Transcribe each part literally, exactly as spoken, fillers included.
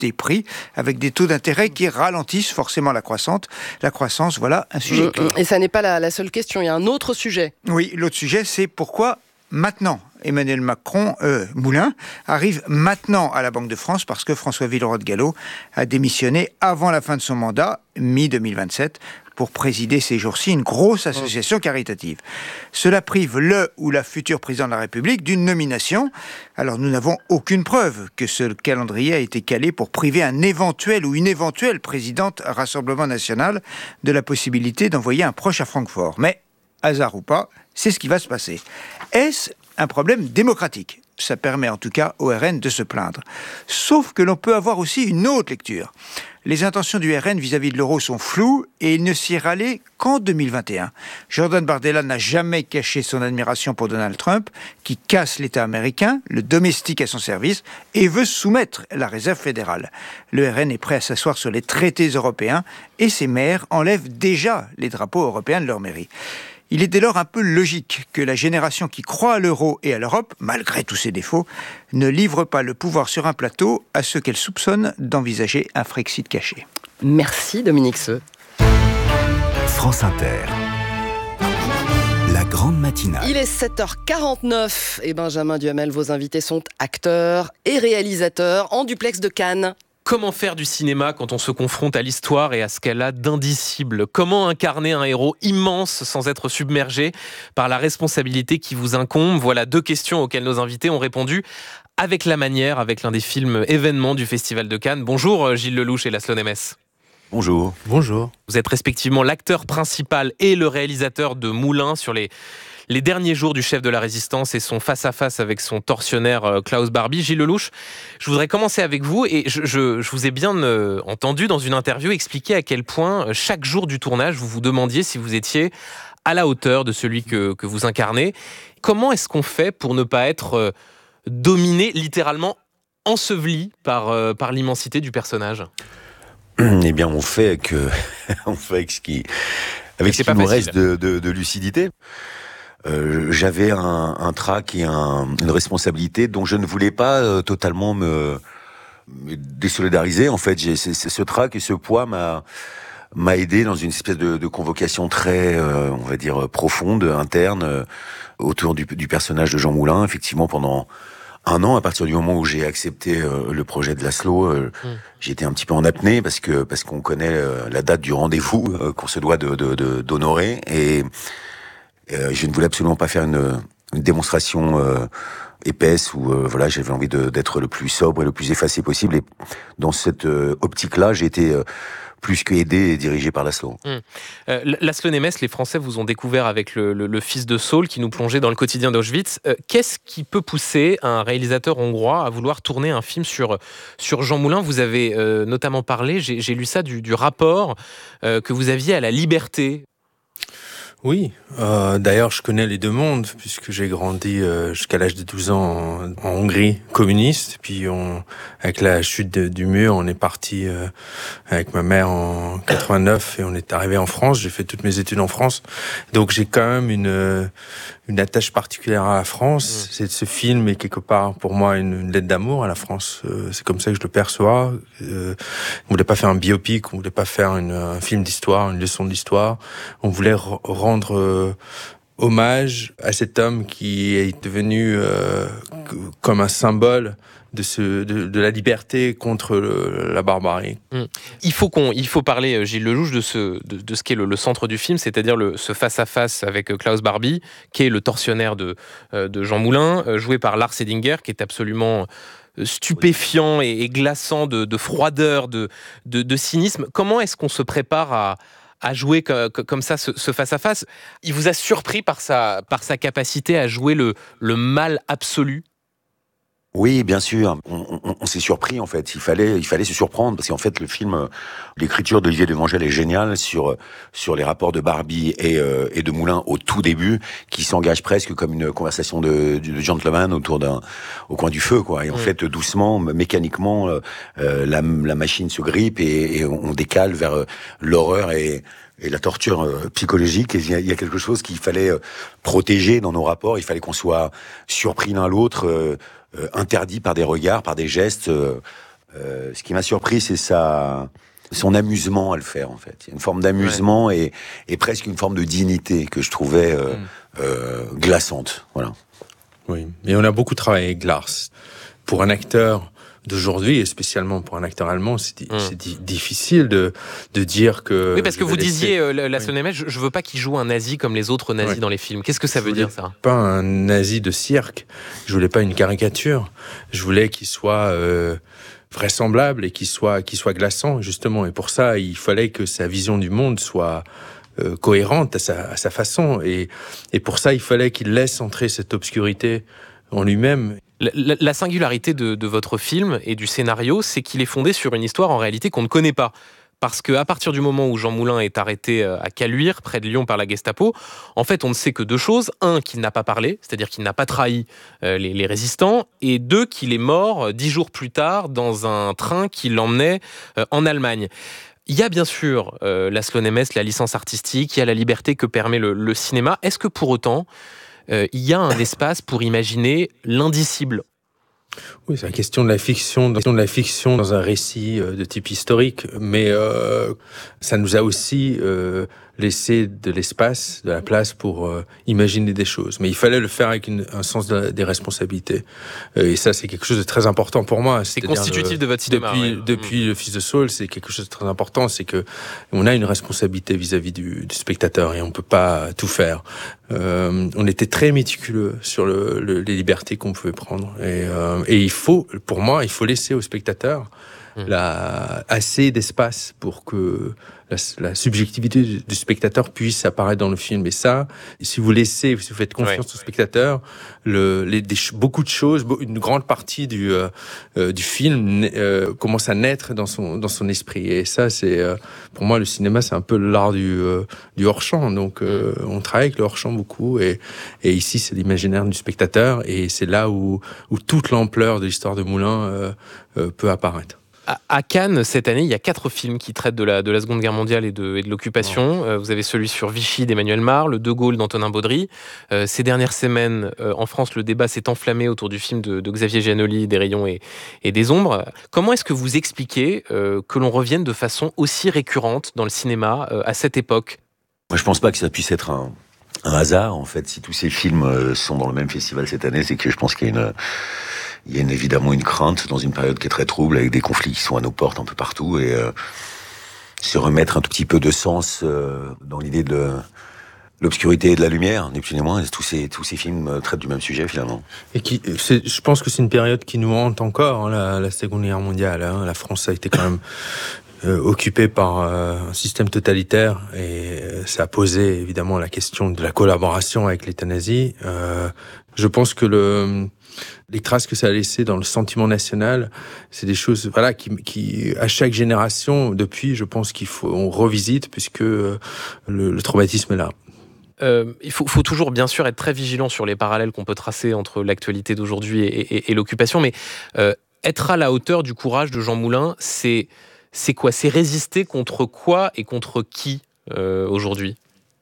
des prix, avec des taux d'intérêt qui ralentissent forcément la croissance. La croissance, voilà un sujet clé. Et ça n'est pas la, la seule question, il y a un autre sujet. Oui, l'autre sujet, c'est pourquoi maintenant Emmanuel Macron, euh, Moulin, arrive maintenant à la Banque de France parce que François Villeroy de Galhau a démissionné avant la fin de son mandat, mi deux mille vingt-sept, pour présider ces jours-ci une grosse association caritative. Cela prive le ou la future président de la République d'une nomination. Alors nous n'avons aucune preuve que ce calendrier a été calé pour priver un éventuel ou une éventuelle présidente Rassemblement National de la possibilité d'envoyer un proche à Francfort. Mais, hasard ou pas, c'est ce qui va se passer. Est-ce un problème démocratique? Ça permet en tout cas au R N de se plaindre. Sauf que l'on peut avoir aussi une autre lecture. Les intentions du R N vis-à-vis de l'euro sont floues et il ne s'y est rallé qu'en deux mille vingt et un. Jordan Bardella n'a jamais caché son admiration pour Donald Trump, qui casse l'État américain, le domestique à son service, et veut soumettre la réserve fédérale. Le R N est prêt à s'asseoir sur les traités européens et ses maires enlèvent déjà les drapeaux européens de leur mairie. Il est dès lors un peu logique que la génération qui croit à l'euro et à l'Europe, malgré tous ses défauts, ne livre pas le pouvoir sur un plateau à ceux qu'elle soupçonne d'envisager un Frexit caché. Merci Dominique Seux. France Inter. La grande matinale. Il est sept heures quarante-neuf et Benjamin Duhamel, vos invités sont acteurs et réalisateurs en duplex de Cannes. Comment faire du cinéma quand on se confronte à l'histoire et à ce qu'elle a d'indicible? Comment incarner un héros immense sans être submergé par la responsabilité qui vous incombe? Voilà deux questions auxquelles nos invités ont répondu avec la manière, avec l'un des films événements du Festival de Cannes. Bonjour Gilles Lelouch et Laszlo Nemes. Bonjour. Bonjour. Vous êtes respectivement l'acteur principal et le réalisateur de Moulin sur les... Les derniers jours du chef de la résistance et son face-à-face avec son tortionnaire Klaus Barbie. Gilles Lelouch, je voudrais commencer avec vous et je, je, je vous ai bien euh, entendu dans une interview expliquer à quel point chaque jour du tournage, vous vous demandiez si vous étiez à la hauteur de celui que, que vous incarnez. Comment est-ce qu'on fait pour ne pas être euh, dominé, littéralement enseveli par, euh, par l'immensité du personnage? Eh bien, on fait avec, euh, on fait avec ce qui, avec ce qui nous reste de, de, de lucidité. Euh, j'avais un, un trac et un, une responsabilité dont je ne voulais pas euh, totalement me, me désolidariser. En fait, j'ai, c'est, c'est ce trac et ce poids m'a, m'a aidé dans une espèce de, de convocation très, euh, on va dire, profonde, interne, euh, autour du, du personnage de Jean Moulin. Effectivement, pendant un an, à partir du moment où j'ai accepté euh, le projet de Laszlo, euh, mmh. j'étais un petit peu en apnée parce que parce qu'on connaît euh, la date du rendez-vous euh, qu'on se doit de, de, de, d'honorer et Euh, je ne voulais absolument pas faire une, une démonstration euh, épaisse où euh, voilà, j'avais envie de, d'être le plus sobre et le plus effacé possible. Et dans cette euh, optique-là, j'ai été euh, plus que aidé et dirigé par Laszlo. Mmh. Euh, Laszlo Nemes, les Français vous ont découvert avec le, le, le fils de Saul qui nous plongeait dans le quotidien d'Auschwitz. Euh, qu'est-ce qui peut pousser un réalisateur hongrois à vouloir tourner un film sur, sur Jean Moulin? Vous avez euh, notamment parlé, j'ai, j'ai lu ça, du, du rapport euh, que vous aviez à la liberté. Oui, euh, d'ailleurs je connais les deux mondes puisque j'ai grandi euh, jusqu'à l'âge de douze ans en, en Hongrie communiste. Puis on, avec la chute de, du mur, on est parti euh, avec ma mère en quatre-vingt-neuf et on est arrivé en France. J'ai fait toutes mes études en France, donc j'ai quand même une une attache particulière à la France. Mmh. C'est, ce film est quelque part pour moi une, une lettre d'amour à la France. Euh, c'est comme ça que je le perçois. Euh, on voulait pas faire un biopic, on voulait pas faire une, un film d'histoire, une leçon d'histoire. On voulait r- rendre euh, hommage à cet homme qui est devenu euh, comme un symbole de, ce, de, de la liberté contre le, la barbarie. Mmh. Il faut qu'on, il faut parler, Gilles Lelouch, de ce, de, de ce qui est le, le centre du film, c'est-à-dire le, ce face-à-face avec Klaus Barbie, qui est le tortionnaire de, de Jean Moulin, joué par Lars Eidinger, qui est absolument stupéfiant et, et glaçant de, de froideur, de, de, de cynisme. Comment est-ce qu'on se prépare à à jouer comme ça ce, ce face-à-face? Il vous a surpris par sa, par sa capacité à jouer le, le mal absolu? Oui, bien sûr. On, on, on s'est surpris, en fait. Il fallait, il fallait se surprendre parce qu'en fait, le film, l'écriture d'Olivier Devangel est géniale sur sur les rapports de Barbie et euh, et de Moulin au tout début, qui s'engage presque comme une conversation de, de gentleman autour d'un au coin du feu, quoi. Et en mmh. fait, doucement, mécaniquement, euh, la la machine se grippe et, et on décale vers euh, l'horreur et et la torture euh, psychologique. Et il y, y a quelque chose qu'il fallait euh, protéger dans nos rapports. Il fallait qu'on soit surpris l'un l'autre. Euh, Euh, interdit par des regards, par des gestes, euh, Euh, ce qui m'a surpris, c'est sa, son amusement à le faire, en fait. Il y a une forme d'amusement ouais. et, et presque une forme de dignité que je trouvais euh, mm. euh, glaçante. Voilà. Oui, mais on a beaucoup travaillé avec Lars. Pour un acteur d'aujourd'hui, et spécialement pour un acteur allemand, c'est, di- mmh. c'est di- difficile de, de dire que... Oui, parce que vous laisser... disiez, euh, la, la oui. Slonémesse, je, je veux pas qu'il joue un nazi comme les autres nazis oui. dans les films. Qu'est-ce que ça je veut dire, ça ? Pas un nazi de cirque. Je voulais pas une caricature. Je voulais qu'il soit euh, vraisemblable et qu'il soit, qu'il soit glaçant, justement. Et pour ça, il fallait que sa vision du monde soit... Euh, cohérente à sa, à sa façon. Et, et pour ça, il fallait qu'il laisse entrer cette obscurité en lui-même. La, la, la singularité de, de votre film et du scénario, c'est qu'il est fondé sur une histoire en réalité qu'on ne connaît pas. Parce qu'à partir du moment où Jean Moulin est arrêté à Caluire, près de Lyon, par la Gestapo, en fait, on ne sait que deux choses. Un, qu'il n'a pas parlé, c'est-à-dire qu'il n'a pas trahi euh, les, les résistants. Et deux, qu'il est mort dix jours plus tard dans un train qui l'emmenait euh, en Allemagne. Il y a bien sûr euh, la Slonémesse, la licence artistique, il y a la liberté que permet le, le cinéma. Est-ce que pour autant, euh, il y a un espace pour imaginer l'indicible ? Oui, c'est la question de la fiction, de la fiction dans un récit de type historique, mais euh, ça nous a aussi euh, laissé de l'espace, de la place pour euh, imaginer des choses. Mais il fallait le faire avec une, un sens de, des responsabilités. Et ça, c'est quelque chose de très important pour moi. C'est constitutif de votre cinéma. Depuis, ouais. depuis mmh. Le Fils de Saul, c'est quelque chose de très important. C'est que on a une responsabilité vis-à-vis du, du spectateur et on peut pas tout faire. Euh, on était très méticuleux sur le, le, les libertés qu'on pouvait prendre. Et, euh, et il faut, pour moi, il faut laisser au spectateur mmh. la, assez d'espace pour que la, la subjectivité du, du spectateur puisse apparaître dans le film. Et ça, si vous laissez, si vous faites confiance ouais. au spectateur, le, les, des, beaucoup de choses, une grande partie du, euh, du film euh, commence à naître dans son, dans son esprit. Et ça, c'est, euh, pour moi, le cinéma, c'est un peu l'art du, euh, du hors-champ. Donc, euh, on travaille avec le hors-champ beaucoup. Et, et ici, c'est l'imaginaire du spectateur. Et c'est là où, où toute l'ampleur de l'histoire de Moulin euh, euh, peut apparaître. À Cannes, cette année, il y a quatre films qui traitent de la, de la Seconde Guerre mondiale et de, et de l'occupation. Euh, vous avez celui sur Vichy d'Emmanuel Mar, le De Gaulle d'Antonin Baudry. Euh, ces dernières semaines, euh, en France, le débat s'est enflammé autour du film de, de Xavier Giannoli, Des rayons et, et des ombres. Comment est-ce que vous expliquez euh, que l'on revienne de façon aussi récurrente dans le cinéma euh, à cette époque ? Moi, je pense pas que ça puisse être un, un hasard, en fait. Si tous ces films sont dans le même festival cette année, c'est que je pense qu'il y a une... Il y a une, évidemment une crainte dans une période qui est très trouble, avec des conflits qui sont à nos portes un peu partout, et euh, se remettre un tout petit peu de sens euh, dans l'idée de l'obscurité et de la lumière, ni plus ni moins. Tous ces, tous ces films traitent du même sujet, finalement. Et qui, c'est, je pense que c'est une période qui nous hante encore, hein, la, la Seconde Guerre mondiale. Hein. La France a été quand même euh, occupée par euh, un système totalitaire, et euh, ça a posé évidemment la question de la collaboration avec l'État nazi. Euh, je pense que le... les traces que ça a laissé dans le sentiment national, c'est des choses, voilà, qui, qui, à chaque génération, depuis, je pense qu'il faut, on revisite, puisque le, le traumatisme est là. Euh, il faut, faut toujours, bien sûr, être très vigilant sur les parallèles qu'on peut tracer entre l'actualité d'aujourd'hui et, et, et l'occupation, mais euh, être à la hauteur du courage de Jean Moulin, c'est, c'est quoi ? C'est résister contre quoi et contre qui euh, aujourd'hui ?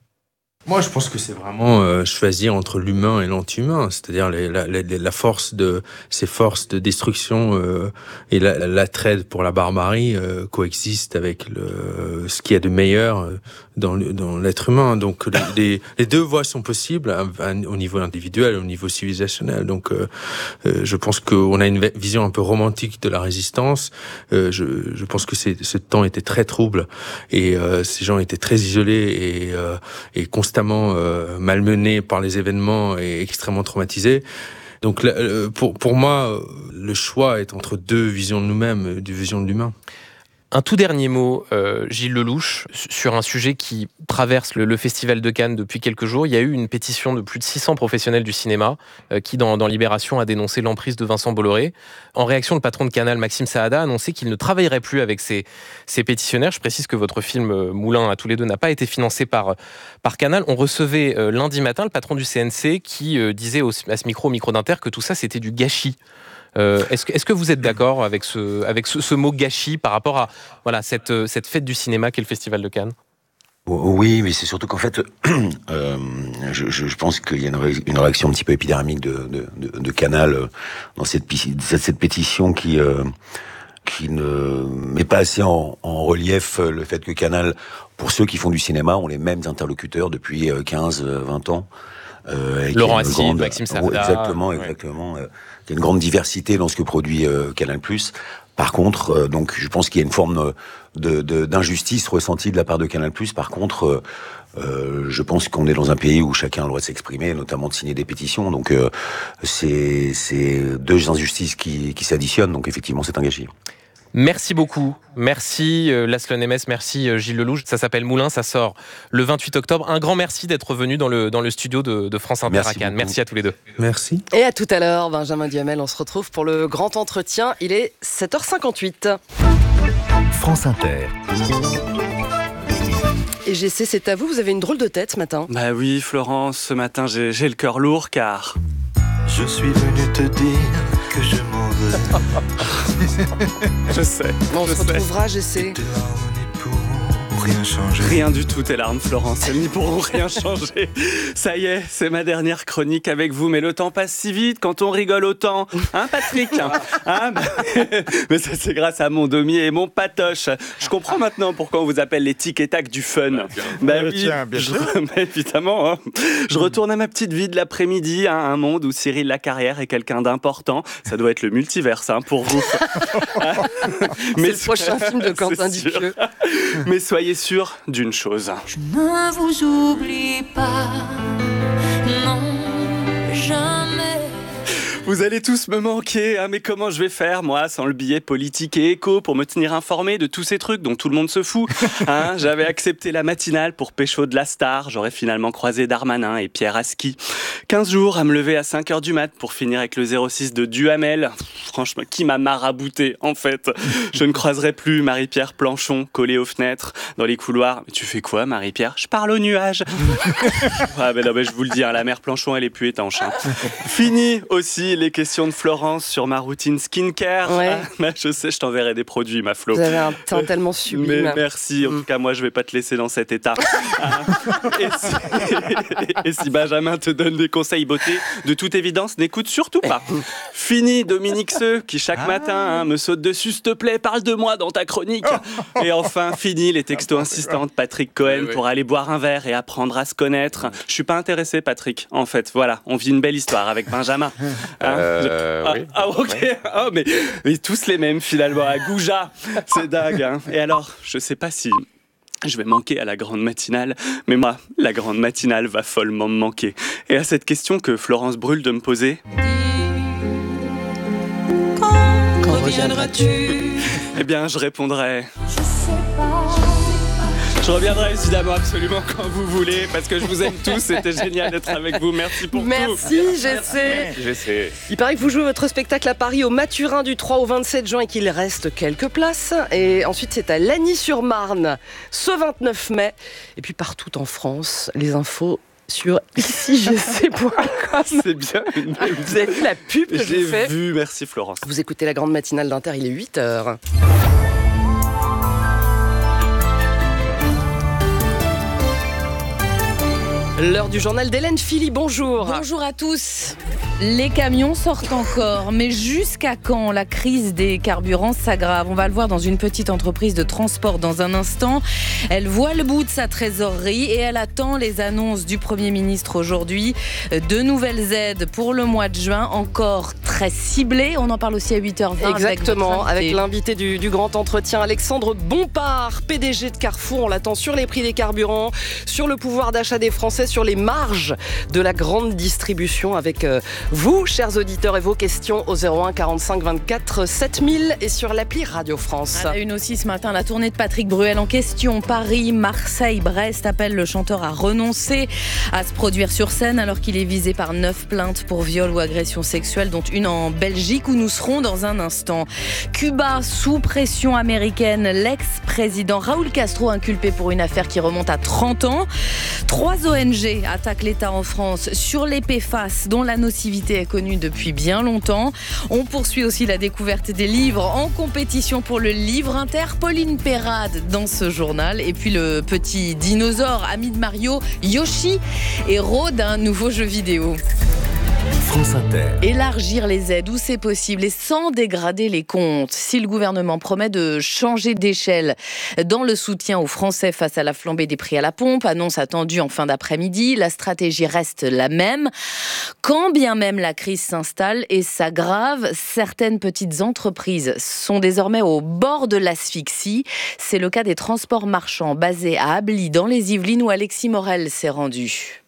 Moi, je pense que c'est vraiment euh, choisir entre l'humain et l'anti-humain, c'est-à-dire les, la, la, la force de ces forces de destruction euh, et la, l'attrait pour la barbarie euh, coexistent avec le, ce qu'il y a de meilleur dans, le, dans l'être humain. Donc, les, les, les deux voies sont possibles à, à, au niveau individuel et au niveau civilisationnel. Donc, euh, euh, je pense qu'on a une vision un peu romantique de la résistance. Euh, je, je pense que c'est, ce temps était très trouble et euh, ces gens étaient très isolés et, euh, et constamment Euh, malmenés par les événements et extrêmement traumatisés. Donc pour, pour moi, le choix est entre deux visions de nous-mêmes, deux visions de l'humain. Un tout dernier mot, euh, Gilles Lellouche, sur un sujet qui traverse le, le Festival de Cannes depuis quelques jours. Il y a eu une pétition de plus de six cents professionnels du cinéma euh, qui, dans, dans Libération, a dénoncé l'emprise de Vincent Bolloré. En réaction, le patron de Canal, Maxime Saada, a annoncé qu'il ne travaillerait plus avec ces, ces pétitionnaires. Je précise que votre film euh, Moulin à tous les deux n'a pas été financé par, par Canal. On recevait euh, lundi matin le patron du C N C qui euh, disait au, à ce micro, au micro d'Inter, que tout ça, c'était du gâchis. Euh, est-ce que, est-ce que vous êtes d'accord avec ce, avec ce, ce mot gâchis par rapport à voilà, cette, cette fête du cinéma qu'est le Festival de Cannes ? Oui, mais c'est surtout qu'en fait, euh, je, je pense qu'il y a une, ré, une réaction un petit peu épidermique de, de, de, de Canal dans cette, cette, cette pétition qui, euh, qui ne met pas assez en, en relief le fait que Canal, pour ceux qui font du cinéma, ont les mêmes interlocuteurs depuis quinze vingt ans. Euh, Laurent Assy, grande... Maxime Saada. Exactement, exactement. Ouais. Il y a une grande diversité dans ce que produit euh, Canal+. Par contre, euh, donc, je pense qu'il y a une forme de, de, d'injustice ressentie de la part de Canal+. Par contre, euh, euh, je pense qu'on est dans un pays où chacun a le droit de s'exprimer, notamment de signer des pétitions. Donc, euh, c'est, c'est deux injustices qui, qui s'additionnent. Donc, effectivement, c'est un gâchis. Merci beaucoup. Merci euh, Laszlo Nemes, merci euh, Gilles Lellouche. Ça s'appelle Moulin, ça sort le vingt-huit octobre. Un grand merci d'être venu dans le, dans le studio de, de France Inter à Cannes. Merci à tous les deux. Merci. Et à tout à l'heure, Benjamin Duhamel. On se retrouve pour le grand entretien. Il est sept heures cinquante-huit. France Inter. Et G C, c'est à vous. Vous avez une drôle de tête ce matin. Bah oui, Florence, ce matin, j'ai, j'ai le cœur lourd car... Je suis venu te dire que je m'en vais. Je sais. On je se sais. retrouvera, G C. Rien changer. Rien du tout, tes larmes, Florence. Elles n'y pourront rien changer. Ça y est, c'est ma dernière chronique avec vous. Mais le temps passe si vite quand on rigole autant. Hein, Patrick hein, bah... Mais ça, c'est grâce à mon damier et mon patoche. Je comprends maintenant pourquoi on vous appelle les tic et tac du fun. Bah oui, Tiens, bien je... sûr. bah, évidemment. Hein. Je retourne à ma petite vie de l'après-midi, hein, un monde où Cyril Lacarrière est quelqu'un d'important. Ça doit être le multiverse hein, pour vous. Mais c'est le prochain film de Quentin Dupieux. Mais soyez sûr d'une chose. Je ne vous oublie pas, non, jamais. Vous allez tous me manquer, hein, mais comment je vais faire, moi, sans le billet politique et éco, pour me tenir informé de tous ces trucs dont tout le monde se fout hein, j'avais accepté la matinale pour pécho de la star, j'aurais finalement croisé Darmanin et Pierre Aski. quinze jours à me lever à cinq heures du mat pour finir avec le zéro six de Duhamel. Franchement, qui m'a marabouté, en fait. Je ne croiserai plus Marie-Pierre Planchon collée aux fenêtres, dans les couloirs. Mais tu fais quoi, Marie-Pierre ? Je parle aux nuages. Ah ben non, ben je vous le dis, hein, la mère Planchon, elle est plus étanche. Hein. Fini aussi les questions de Florence sur ma routine skincare. Ouais. Ah, bah, je sais, je t'enverrai des produits, ma Flo. Vous avez un teint tellement sublime. Mais merci, en tout cas, moi, je vais pas te laisser dans cet état. Ah. et, si... et si Benjamin te donne des conseils beauté, de toute évidence, n'écoute surtout pas. Fini Dominique Seux, qui chaque ah. matin hein, me saute dessus, s'il te plaît, parle de moi dans ta chronique. Oh. Et enfin, fini les textos insistants de Patrick Cohen oui, pour oui. aller boire un verre et apprendre à se connaître. Je suis pas intéressé, Patrick. En fait, voilà, on vit une belle histoire avec Benjamin. Hein euh, ah, oui. ah, ok. Oh, mais, mais tous les mêmes, finalement, à Gouja. C'est dingue, hein. Et alors, je sais pas si... je vais manquer à la grande matinale, mais moi, la grande matinale va follement me manquer. Et à cette question que Florence brûle de me poser... Quand, Quand reviendras-tu ? Eh bien, je répondrai... Je sais pas. Je reviendrai évidemment absolument quand vous voulez, parce que je vous aime tous, c'était génial d'être avec vous, merci pour merci, tout. Merci, G C. G C. Il paraît que vous jouez votre spectacle à Paris au Mathurin du trois au vingt-sept juin et qu'il reste quelques places. Et ensuite, c'est à Lagny-sur-Marne ce vingt-neuf mai. Et puis partout en France, les infos sur ici g c point com. C'est bien. Une... Vous avez vu la pub que j'ai fait ? J'ai vu, merci Florence. Vous écoutez la grande matinale d'Inter, il est huit heures. L'heure du journal d'Hélène Philly, bonjour. Bonjour à tous. Les camions sortent encore, mais jusqu'à quand la crise des carburants s'aggrave ? On va le voir dans une petite entreprise de transport dans un instant. Elle voit le bout de sa trésorerie et elle attend les annonces du Premier ministre aujourd'hui. De nouvelles aides pour le mois de juin, encore très ciblées. On en parle aussi à huit heures vingt. Exactement, avec, avec l'invité du, du grand entretien, Alexandre Bompard, P D G de Carrefour. On l'attend sur les prix des carburants, sur le pouvoir d'achat des Français, sur les marges de la grande distribution avec euh, vous, chers auditeurs, et vos questions au zéro un quarante-cinq vingt-quatre sept mille et sur l'appli Radio France. À la une aussi ce matin, la tournée de Patrick Bruel en question. Paris, Marseille, Brest appelle le chanteur à renoncer à se produire sur scène alors qu'il est visé par neuf plaintes pour viol ou agression sexuelle, dont une en Belgique où nous serons dans un instant. Cuba sous pression américaine, l'ex-président Raúl Castro inculpé pour une affaire qui remonte à trente ans. Trois O N G attaquent l'État en France sur les P F A S dont la nocivité est connue depuis bien longtemps. On poursuit aussi la découverte des livres en compétition pour le livre inter. Pauline Perrade dans ce journal. Et puis le petit dinosaure ami de Mario, Yoshi, héros d'un nouveau jeu vidéo. France Inter. Élargir les aides où c'est possible et sans dégrader les comptes. Si le gouvernement promet de changer d'échelle dans le soutien aux Français face à la flambée des prix à la pompe, annonce attendue en fin d'après-midi, la stratégie reste la même. Quand bien même la crise s'installe et s'aggrave, certaines petites entreprises sont désormais au bord de l'asphyxie. C'est le cas des transports marchands basés à Ablis dans les Yvelines où Alexis Morel s'est rendu.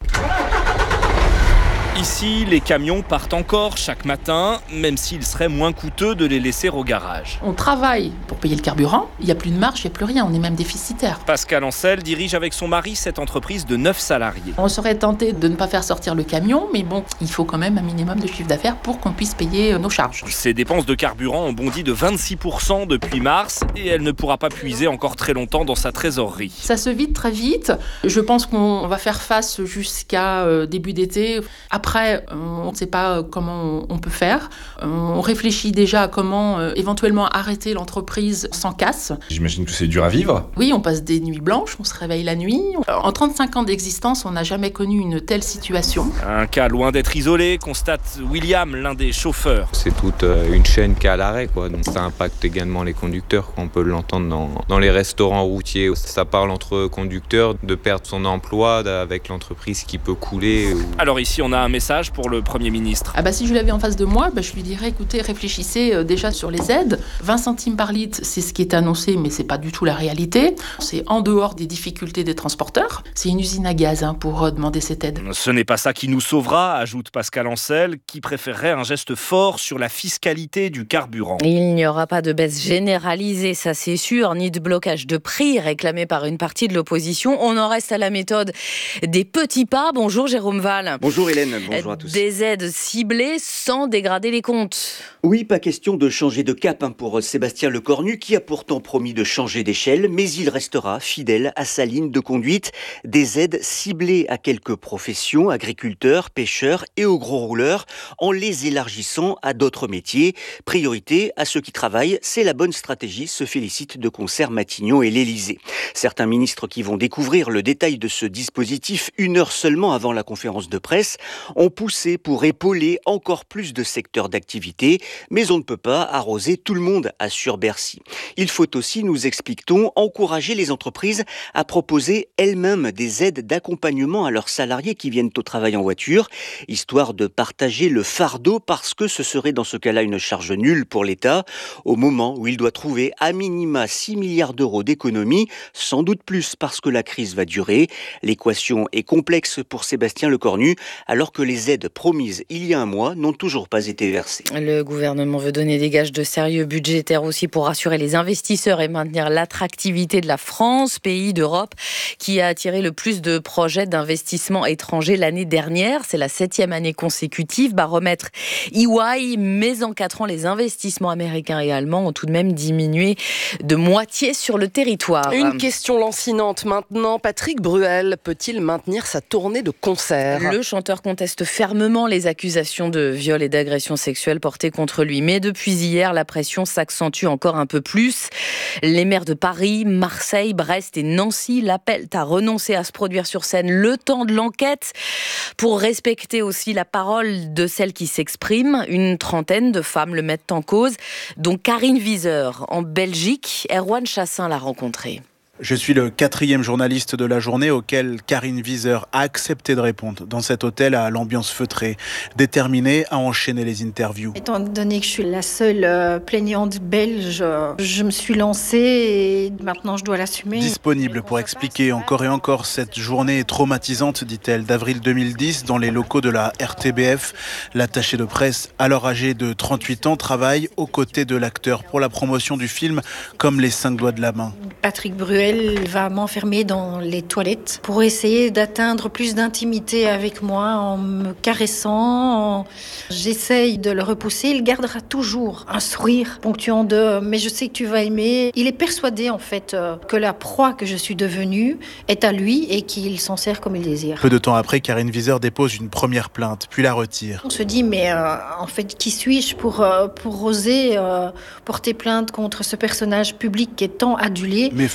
Ici, les camions partent encore chaque matin, même s'il serait moins coûteux de les laisser au garage. On travaille pour payer le carburant, il n'y a plus de marge, il n'y a plus rien, on est même déficitaire. Pascal Ancel dirige avec son mari cette entreprise de neuf salariés. On serait tenté de ne pas faire sortir le camion, mais bon, il faut quand même un minimum de chiffre d'affaires pour qu'on puisse payer nos charges. Ses dépenses de carburant ont bondi de vingt-six pour cent depuis mars et elle ne pourra pas puiser encore très longtemps dans sa trésorerie. Ça se vide très vite, je pense qu'on va faire face jusqu'à euh, début d'été. Après, on ne sait pas comment on peut faire. On réfléchit déjà à comment euh, éventuellement arrêter l'entreprise sans casse. J'imagine que c'est dur à vivre. Oui, on passe des nuits blanches, on se réveille la nuit. En trente-cinq ans d'existence, on n'a jamais connu une telle situation. Un cas loin d'être isolé, constate William, l'un des chauffeurs. C'est toute une chaîne qui est à l'arrêt, quoi. Donc ça impacte également les conducteurs. On peut l'entendre dans, dans les restaurants routiers. Ça parle entre conducteurs de perdre son emploi avec l'entreprise qui peut couler. Ou... Alors ici, on a un message pour le Premier ministre. Ah bah si je l'avais en face de moi, bah je lui dirais écoutez, réfléchissez euh, déjà sur les aides. vingt centimes par litre, c'est ce qui est annoncé, mais c'est pas du tout la réalité. C'est en dehors des difficultés des transporteurs. C'est une usine à gaz hein, pour euh, demander cette aide. Ce n'est pas ça qui nous sauvera, ajoute Pascal Ancel, qui préférerait un geste fort sur la fiscalité du carburant. Il n'y aura pas de baisse généralisée, ça c'est sûr, ni de blocage de prix réclamé par une partie de l'opposition. On en reste à la méthode des petits pas. Bonjour Jérôme Val. Bonjour Hélène, bonjour à tous. Des aides ciblées sans dégrader les comptes. Oui, pas question de changer de cap hein, pour Sébastien Lecornu qui a pourtant promis de changer d'échelle, mais il restera fidèle à sa ligne de conduite. Des aides ciblées à quelques professions, agriculteurs, pêcheurs et aux gros rouleurs, en les élargissant à d'autres métiers. Priorité à ceux qui travaillent, c'est la bonne stratégie, se félicite de concert Matignon et l'Élysée. Certains ministres qui vont découvrir le détail de ce dispositif une heure seulement avant la conférence de presse ont poussé pour épauler encore plus de secteurs d'activité, mais on ne peut pas arroser tout le monde, assure Bercy. Il faut aussi, nous explique-t-on, encourager les entreprises à proposer elles-mêmes des aides d'accompagnement à leurs salariés qui viennent au travail en voiture, histoire de partager le fardeau parce que ce serait dans ce cas-là une charge nulle pour l'État, au moment où il doit trouver à minima six milliards d'euros d'économies, sans doute plus parce que la crise va durer. L'équation est complexe pour Sébastien Lecornu, alors que les aides promises il y a un mois n'ont toujours pas été versées. Le gouvernement veut donner des gages de sérieux budgétaires aussi pour rassurer les investisseurs et maintenir l'attractivité de la France, pays d'Europe qui a attiré le plus de projets d'investissement étrangers l'année dernière. C'est la septième année consécutive. Baromètre E Y, mais en quatre ans, les investissements américains et allemands ont tout de même diminué de moitié sur le territoire. Une question lancinante maintenant. Patrick Bruel peut-il maintenir sa tournée de concerts ? Le chanteur conteste fermement les accusations de viol et d'agression sexuelle portées contre lui. Mais depuis hier, la pression s'accentue encore un peu plus. Les maires de Paris, Marseille, Brest et Nancy l'appellent à renoncer à se produire sur scène le temps de l'enquête pour respecter aussi la parole de celles qui s'expriment. Une trentaine de femmes le mettent en cause, dont Karine Wieser en Belgique. Erwan Chassin l'a rencontrée. Je suis le quatrième journaliste de la journée auquel Karine Wieser a accepté de répondre dans cet hôtel à l'ambiance feutrée, déterminée à enchaîner les interviews. Étant donné que je suis la seule euh, plaignante belge, je me suis lancée et maintenant je dois l'assumer. Disponible pour expliquer encore et encore cette journée traumatisante, dit-elle, d'avril deux mille dix dans les locaux de la R T B F. L'attachée de presse, alors âgée de trente-huit ans, travaille aux côtés de l'acteur pour la promotion du film comme les cinq doigts de la main. Patrick Bruel va m'enfermer dans les toilettes pour essayer d'atteindre plus d'intimité avec moi en me caressant. En... J'essaye de le repousser. Il gardera toujours un sourire ponctuant de « mais je sais que tu vas aimer ». Il est persuadé en fait que la proie que je suis devenue est à lui et qu'il s'en sert comme il désire. Peu de temps après, Karine Wieser dépose une première plainte, puis la retire. On se dit mais euh, en fait qui suis-je pour, euh, pour oser euh, porter plainte contre ce personnage public qui est tant adulé. Mais fin mars dernier,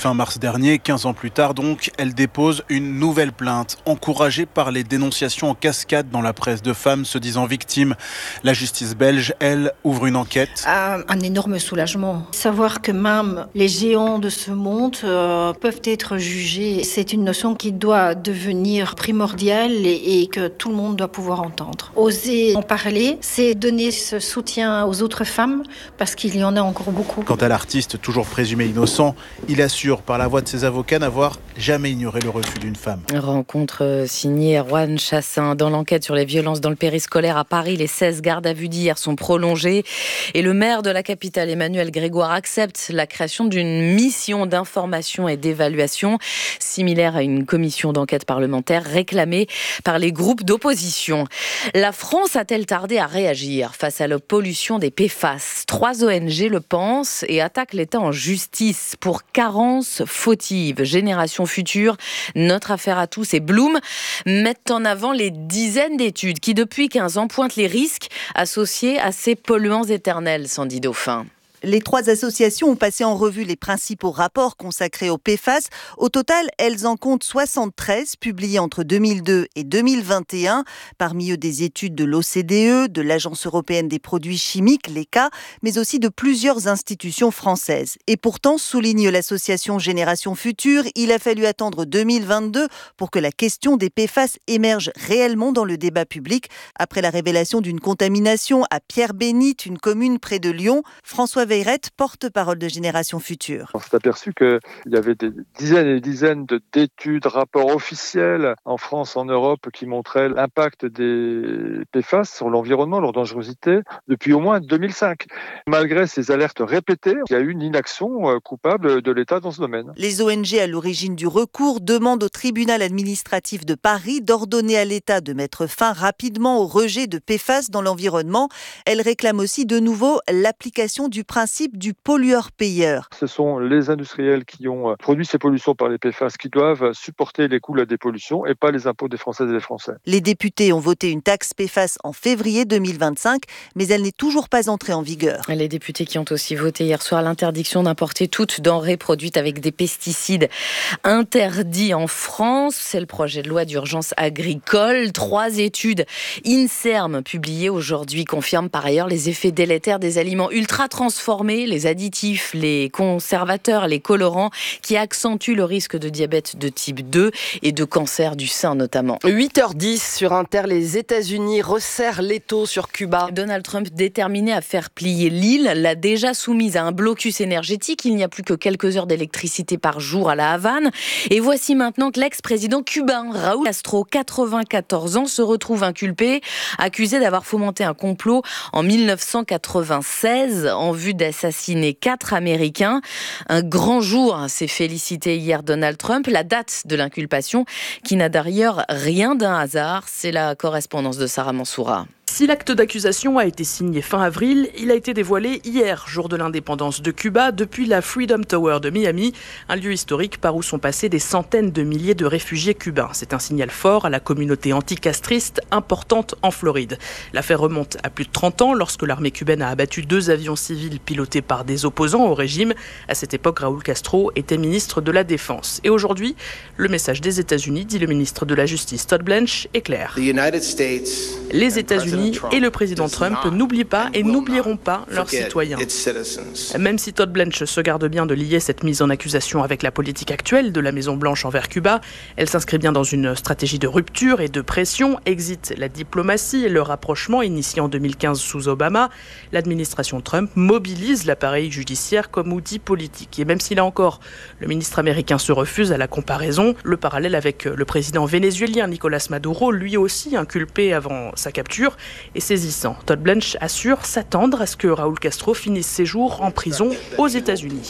dernier, quinze ans plus tard donc, elle dépose une nouvelle plainte, encouragée par les dénonciations en cascade dans la presse de femmes se disant victimes. La justice belge, elle, ouvre une enquête. Un, un énorme soulagement. Savoir que même les géants de ce monde euh, peuvent être jugés, c'est une notion qui doit devenir primordiale et, et que tout le monde doit pouvoir entendre. Oser en parler, c'est donner ce soutien aux autres femmes, parce qu'il y en a encore beaucoup. Quant à l'artiste, toujours présumé innocent, il assure par la voix de ses avocats n'avoir jamais ignoré le refus d'une femme. Rencontre signée Erwan Chassin. Dans l'enquête sur les violences dans le périscolaire à Paris, les seize gardes à vue d'hier sont prolongées et le maire de la capitale, Emmanuel Grégoire, accepte la création d'une mission d'information et d'évaluation similaire à une commission d'enquête parlementaire réclamée par les groupes d'opposition. La France a-t-elle tardé à réagir face à la pollution des P F A S ? Trois O N G le pensent et attaquent l'État en justice pour carence fautive. Génération Future, Notre Affaire à tous et Bloom mettent en avant les dizaines d'études qui, depuis quinze ans, pointent les risques associés à ces polluants éternels, Sandy Dauphin. Les trois associations ont passé en revue les principaux rapports consacrés aux P F A S. Au total, elles en comptent soixante-treize, publiés entre deux mille deux et deux mille vingt et un. Parmi eux, des études de l'O C D E, de l'Agence européenne des produits chimiques, l'E C A, mais aussi de plusieurs institutions françaises. Et pourtant, souligne l'association Génération Future, il a fallu attendre deux mille vingt-deux pour que la question des P F A S émerge réellement dans le débat public. Après la révélation d'une contamination à Pierre-Bénite, une commune près de Lyon, François Veyrette, porte-parole de Génération Future. On s'est aperçu qu'il y avait des dizaines et des dizaines d'études, rapports officiels en France, en Europe, qui montraient l'impact des P F A S sur l'environnement, leur dangerosité, depuis au moins deux mille cinq. Malgré ces alertes répétées, il y a eu une inaction coupable de l'État dans ce domaine. Les O N G à l'origine du recours demandent au tribunal administratif de Paris d'ordonner à l'État de mettre fin rapidement au rejet de P F A S dans l'environnement. Elles réclament aussi de nouveau l'application du principe du pollueur-payeur. Ce sont les industriels qui ont produit ces pollutions par les P F A S qui doivent supporter les coûts des pollutions et pas les impôts des Françaises et des Français. Les députés ont voté une taxe P F A S en février deux mille vingt-cinq, mais elle n'est toujours pas entrée en vigueur. Les députés qui ont aussi voté hier soir l'interdiction d'importer toute denrée produite avec des pesticides interdits en France. C'est le projet de loi d'urgence agricole. Trois études INSERM publiées aujourd'hui confirment par ailleurs les effets délétères des aliments ultra transformés, les additifs, les conservateurs, les colorants qui accentuent le risque de diabète de type deux et de cancer du sein notamment. huit heures dix sur Inter, les États-Unis resserrent l'étau sur Cuba. Donald Trump déterminé à faire plier l'île, l'a déjà soumise à un blocus énergétique. Il n'y a plus que quelques heures d'électricité par jour à la Havane. Et voici maintenant que l'ex-président cubain Raúl Castro, quatre-vingt-quatorze ans, se retrouve inculpé, accusé d'avoir fomenté un complot en mille neuf cent quatre-vingt-seize en vue d'assassiner quatre Américains. Un grand jour, s'est félicité hier Donald Trump. La date de l'inculpation, qui n'a d'ailleurs rien d'un hasard, c'est la correspondance de Sarah Mansoura. Si l'acte d'accusation a été signé fin avril, il a été dévoilé hier, jour de l'indépendance de Cuba, depuis la Freedom Tower de Miami, un lieu historique par où sont passés des centaines de milliers de réfugiés cubains. C'est un signal fort à la communauté anticastriste importante en Floride. L'affaire remonte à plus de trente ans, lorsque l'armée cubaine a abattu deux avions civils pilotés par des opposants au régime. À cette époque, Raúl Castro était ministre de la Défense. Et aujourd'hui, le message des États-Unis, dit le ministre de la Justice Todd Blanche, est clair. Les États-Unis et le président Trump n'oublient pas et n'oublieront pas leurs citoyens. Même si Todd Blanche se garde bien de lier cette mise en accusation avec la politique actuelle de la Maison-Blanche envers Cuba, elle s'inscrit bien dans une stratégie de rupture et de pression. Exit la diplomatie et le rapprochement initié en deux mille quinze sous Obama. L'administration Trump mobilise l'appareil judiciaire comme outil politique. Et même si là encore, le ministre américain se refuse à la comparaison, le parallèle avec le président vénézuélien Nicolás Maduro, lui aussi inculpé avant sa capture, est saisissant. Todd Blanche assure s'attendre à ce que Raúl Castro finisse ses jours en prison aux États-Unis.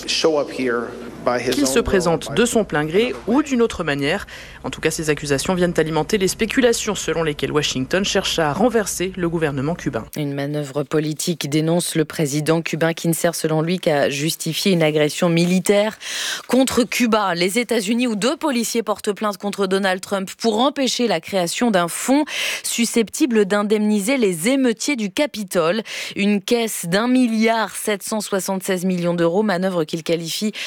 Qu'il se présente de son plein gré ou d'une autre manière. En tout cas, ces accusations viennent alimenter les spéculations selon lesquelles Washington cherche à renverser le gouvernement cubain. Une manœuvre politique, dénonce le président cubain, qui ne sert selon lui qu'à justifier une agression militaire contre Cuba. Les États-Unis, où deux policiers portent plainte contre Donald Trump pour empêcher la création d'un fonds susceptible d'indemniser les émeutiers du Capitole. Une caisse d'un milliard sept cent soixante-seize millions d'euros, manœuvre qu'il qualifie comme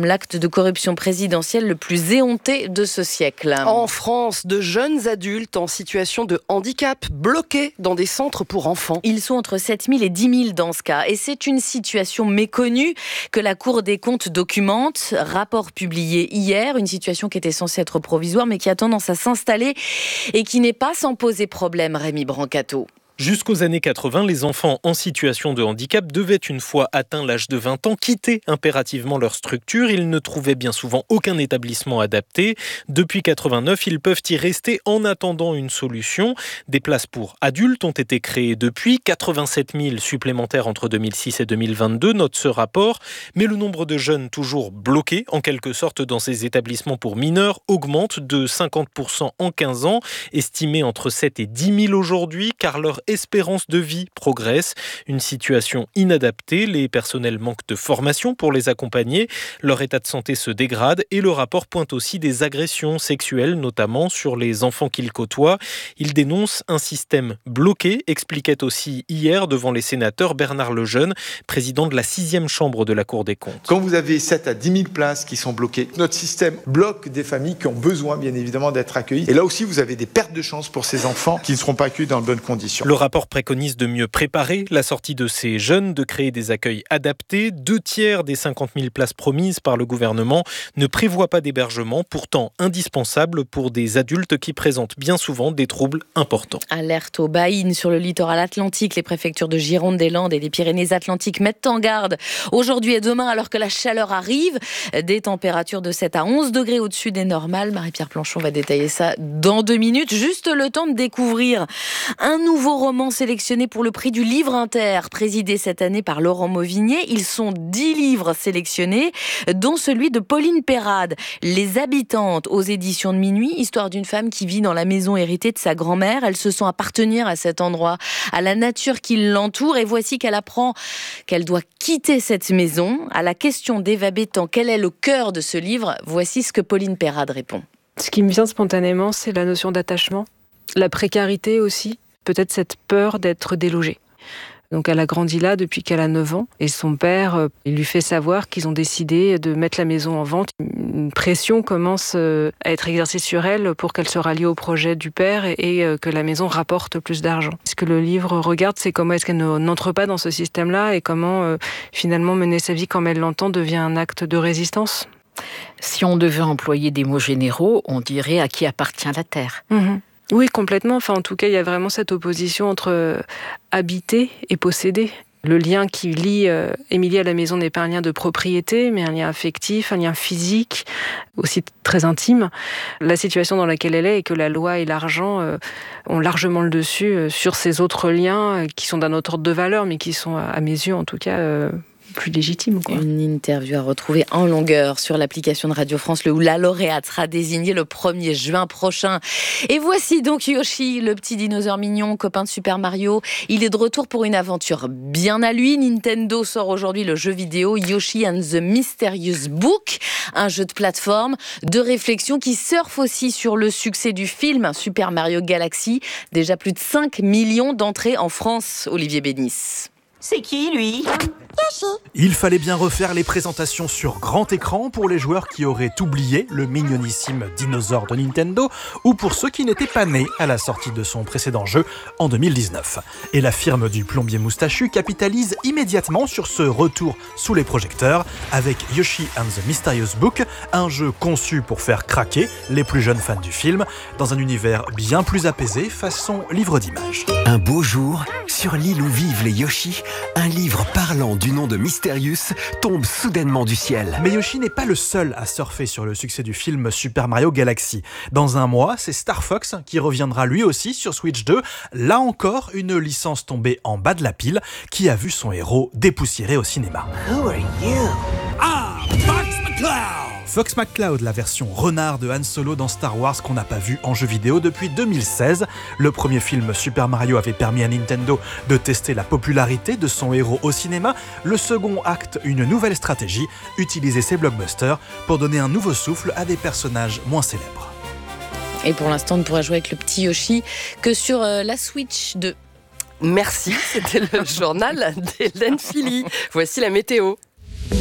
comme l'acte de corruption présidentielle le plus éhonté de ce siècle. En France, de jeunes adultes en situation de handicap bloqués dans des centres pour enfants. Ils sont entre sept mille et dix mille dans ce cas. Et c'est une situation méconnue que la Cour des comptes documente. Rapport publié hier, une situation qui était censée être provisoire mais qui a tendance à s'installer et qui n'est pas sans poser problème, Rémi Brancato. Jusqu'aux années quatre-vingts, les enfants en situation de handicap devaient, une fois atteint l'âge de vingt ans, quitter impérativement leur structure. Ils ne trouvaient bien souvent aucun établissement adapté. Depuis quatre-vingt-neuf, ils peuvent y rester en attendant une solution. Des places pour adultes ont été créées depuis, quatre-vingt-sept mille supplémentaires entre deux mille six et deux mille vingt-deux, note ce rapport. Mais le nombre de jeunes toujours bloqués, en quelque sorte, dans ces établissements pour mineurs, augmente de cinquante pour cent en quinze ans, estimé entre sept et dix mille aujourd'hui, car leur espérance de vie progresse. Une situation inadaptée, les personnels manquent de formation pour les accompagner, leur état de santé se dégrade et le rapport pointe aussi des agressions sexuelles, notamment sur les enfants qu'ils côtoient. Il dénonce un système bloqué, expliquait aussi hier devant les sénateurs Bernard Lejeune, président de la sixième chambre de la Cour des comptes. Quand vous avez sept à dix mille places qui sont bloquées, notre système bloque des familles qui ont besoin bien évidemment d'être accueillies. Et là aussi, vous avez des pertes de chance pour ces enfants qui ne seront pas accueillis dans de bonnes conditions. Le rapport préconise de mieux préparer la sortie de ces jeunes, de créer des accueils adaptés. Deux tiers des cinquante mille places promises par le gouvernement ne prévoient pas d'hébergement, pourtant indispensable pour des adultes qui présentent bien souvent des troubles importants. Alerte aux baïnes sur le littoral atlantique. Les préfectures de Gironde, des Landes et des Pyrénées-Atlantiques mettent en garde aujourd'hui et demain, alors que la chaleur arrive. Des températures de sept à onze degrés au-dessus des normales. Marie-Pierre Planchon va détailler ça dans deux minutes. Juste le temps de découvrir un nouveau roman sélectionnés pour le prix du Livre Inter, présidé cette année par Laurent Mauvigné. Ils sont dix livres sélectionnés, dont celui de Pauline Perrade, Les Habitantes, aux éditions de Minuit, histoire d'une femme qui vit dans la maison héritée de sa grand-mère. Elle se sent appartenir à cet endroit, à la nature qui l'entoure, et voici qu'elle apprend qu'elle doit quitter cette maison. À la question d'Eva Bétan, quel est le cœur de ce livre? Voici ce que Pauline Perrade répond. Ce qui me vient spontanément, c'est la notion d'attachement, la précarité aussi, peut-être cette peur d'être délogée. Donc elle a grandi là depuis qu'elle a neuf ans et son père il lui fait savoir qu'ils ont décidé de mettre la maison en vente. Une pression commence à être exercée sur elle pour qu'elle se rallie au projet du père et que la maison rapporte plus d'argent. Ce que le livre regarde, c'est comment est-ce qu'elle n'entre pas dans ce système-là et comment finalement mener sa vie comme elle l'entend devient un acte de résistance. Si on devait employer des mots généraux, on dirait à qui appartient la terre. Mmh. Oui, complètement. Enfin, en tout cas, il y a vraiment cette opposition entre habiter et posséder. Le lien qui lie euh, Émilie à la maison n'est pas un lien de propriété, mais un lien affectif, un lien physique, aussi très intime. La situation dans laquelle elle est et que la loi et l'argent euh, ont largement le dessus euh, sur ces autres liens euh, qui sont d'un autre ordre de valeur, mais qui sont, à mes yeux en tout cas, euh, plus légitime, quoi. Une interview à retrouver en longueur sur l'application de Radio France, où la lauréate sera désignée le premier juin prochain. Et voici donc Yoshi, le petit dinosaure mignon, copain de Super Mario. Il est de retour pour une aventure bien à lui. Nintendo sort aujourd'hui le jeu vidéo Yoshi and the Mysterious Book, un jeu de plateforme, de réflexion qui surfe aussi sur le succès du film Super Mario Galaxy. Déjà plus de cinq millions d'entrées en France, Olivier Bénis. C'est qui, lui? Yoshi. Il fallait bien refaire les présentations sur grand écran pour les joueurs qui auraient oublié le mignonissime dinosaure de Nintendo ou pour ceux qui n'étaient pas nés à la sortie de son précédent jeu en deux mille dix-neuf. Et la firme du plombier moustachu capitalise immédiatement sur ce retour sous les projecteurs avec Yoshi and the Mysterious Book, un jeu conçu pour faire craquer les plus jeunes fans du film dans un univers bien plus apaisé façon livre d'images. Un beau jour, sur l'île où vivent les Yoshi, un livre parlant du nom de Mysterious tombe soudainement du ciel. Mais Yoshi n'est pas le seul à surfer sur le succès du film Super Mario Galaxy. Dans un mois, c'est Star Fox qui reviendra lui aussi sur Switch deux. Là encore, une licence tombée en bas de la pile qui a vu son héros dépoussiéré au cinéma. Who are you? Ah, Fox McCloud! Fox McCloud, la version renard de Han Solo dans Star Wars qu'on n'a pas vu en jeu vidéo depuis deux mille seize. Le premier film Super Mario avait permis à Nintendo de tester la popularité de son héros au cinéma. Le second acte, une nouvelle stratégie, utiliser ses blockbusters pour donner un nouveau souffle à des personnages moins célèbres. Et pour l'instant, on ne pourra jouer avec le petit Yoshi que sur euh, la Switch deux. Merci, c'était le journal d'Hélène Philly. Voici la météo.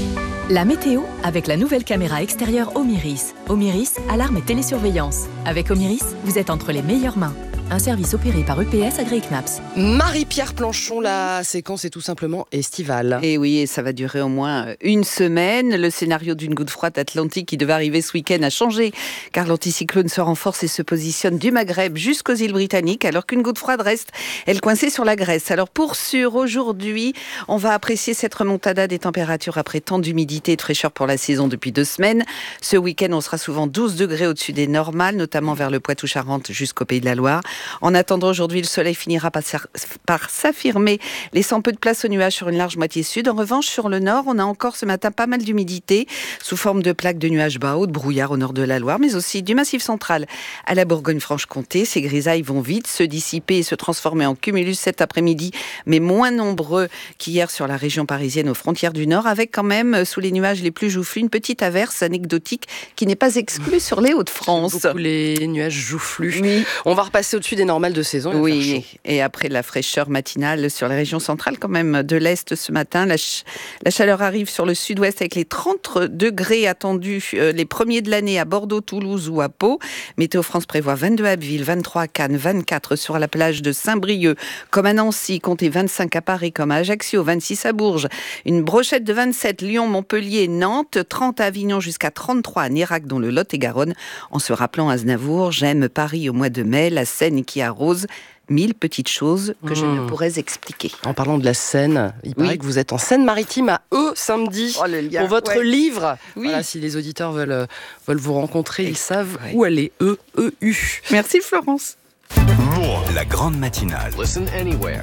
La météo avec la nouvelle caméra extérieure Omiris. Omiris, alarme et télésurveillance. Avec Omiris, vous êtes entre les meilleures mains. Un service opéré par E P S agréé C N A P S. Marie-Pierre Planchon, la séquence est tout simplement estivale. Et oui, et ça va durer au moins une semaine. Le scénario d'une goutte froide atlantique qui devait arriver ce week-end a changé, car l'anticyclone se renforce et se positionne du Maghreb jusqu'aux îles britanniques, alors qu'une goutte froide reste, elle, coincée sur la Grèce. Alors pour sûr, aujourd'hui, on va apprécier cette remontada des températures après tant d'humidité et de fraîcheur pour la saison depuis deux semaines. Ce week-end, on sera souvent douze degrés au-dessus des normales, notamment vers le Poitou-Charentes jusqu'au Pays de la Loire. En attendant, aujourd'hui, le soleil finira par, par s'affirmer, laissant peu de place aux nuages sur une large moitié sud. En revanche, sur le nord, on a encore ce matin pas mal d'humidité, sous forme de plaques de nuages bas ou de brouillard au nord de la Loire, mais aussi du Massif central à la Bourgogne-Franche-Comté. Ces grisailles vont vite se dissiper et se transformer en cumulus cet après-midi, mais moins nombreux qu'hier sur la région parisienne aux frontières du nord, avec quand même, sous les nuages les plus joufflus, une petite averse anecdotique qui n'est pas exclue sur les Hauts-de-France. Beaucoup les nuages joufflus. Oui. On va repasser au-dessus des normales de saison. Oui, et après la fraîcheur matinale sur les régions centrales, quand même, de l'Est ce matin, la, ch- la chaleur arrive sur le sud-ouest avec les trente degrés attendus, euh, les premiers de l'année à Bordeaux, Toulouse ou à Pau. Météo France prévoit vingt-deux à Abbeville, vingt-trois à Cannes, vingt-quatre sur la plage de Saint-Brieuc, comme à Nancy, comptez vingt-cinq à Paris, comme à Ajaccio, vingt-six à Bourges, une brochette de vingt-sept, Lyon, Montpellier, Nantes, trente à Avignon jusqu'à trente-trois à Nérac dans le Lot-et-Garonne, en se rappelant Aznavour, j'aime Paris au mois de mai, la Seine qui arrose, mille petites choses que mmh. je ne pourrais expliquer. En parlant de la Seine, il paraît oui. que vous êtes en Seine-Maritime à E samedi oh, lien, pour votre ouais. livre. Oui. Voilà, si les auditeurs veulent, veulent vous rencontrer, Et ils savent ouais. où aller. E E U. Merci Florence. La grande matinale. Listen anywhere.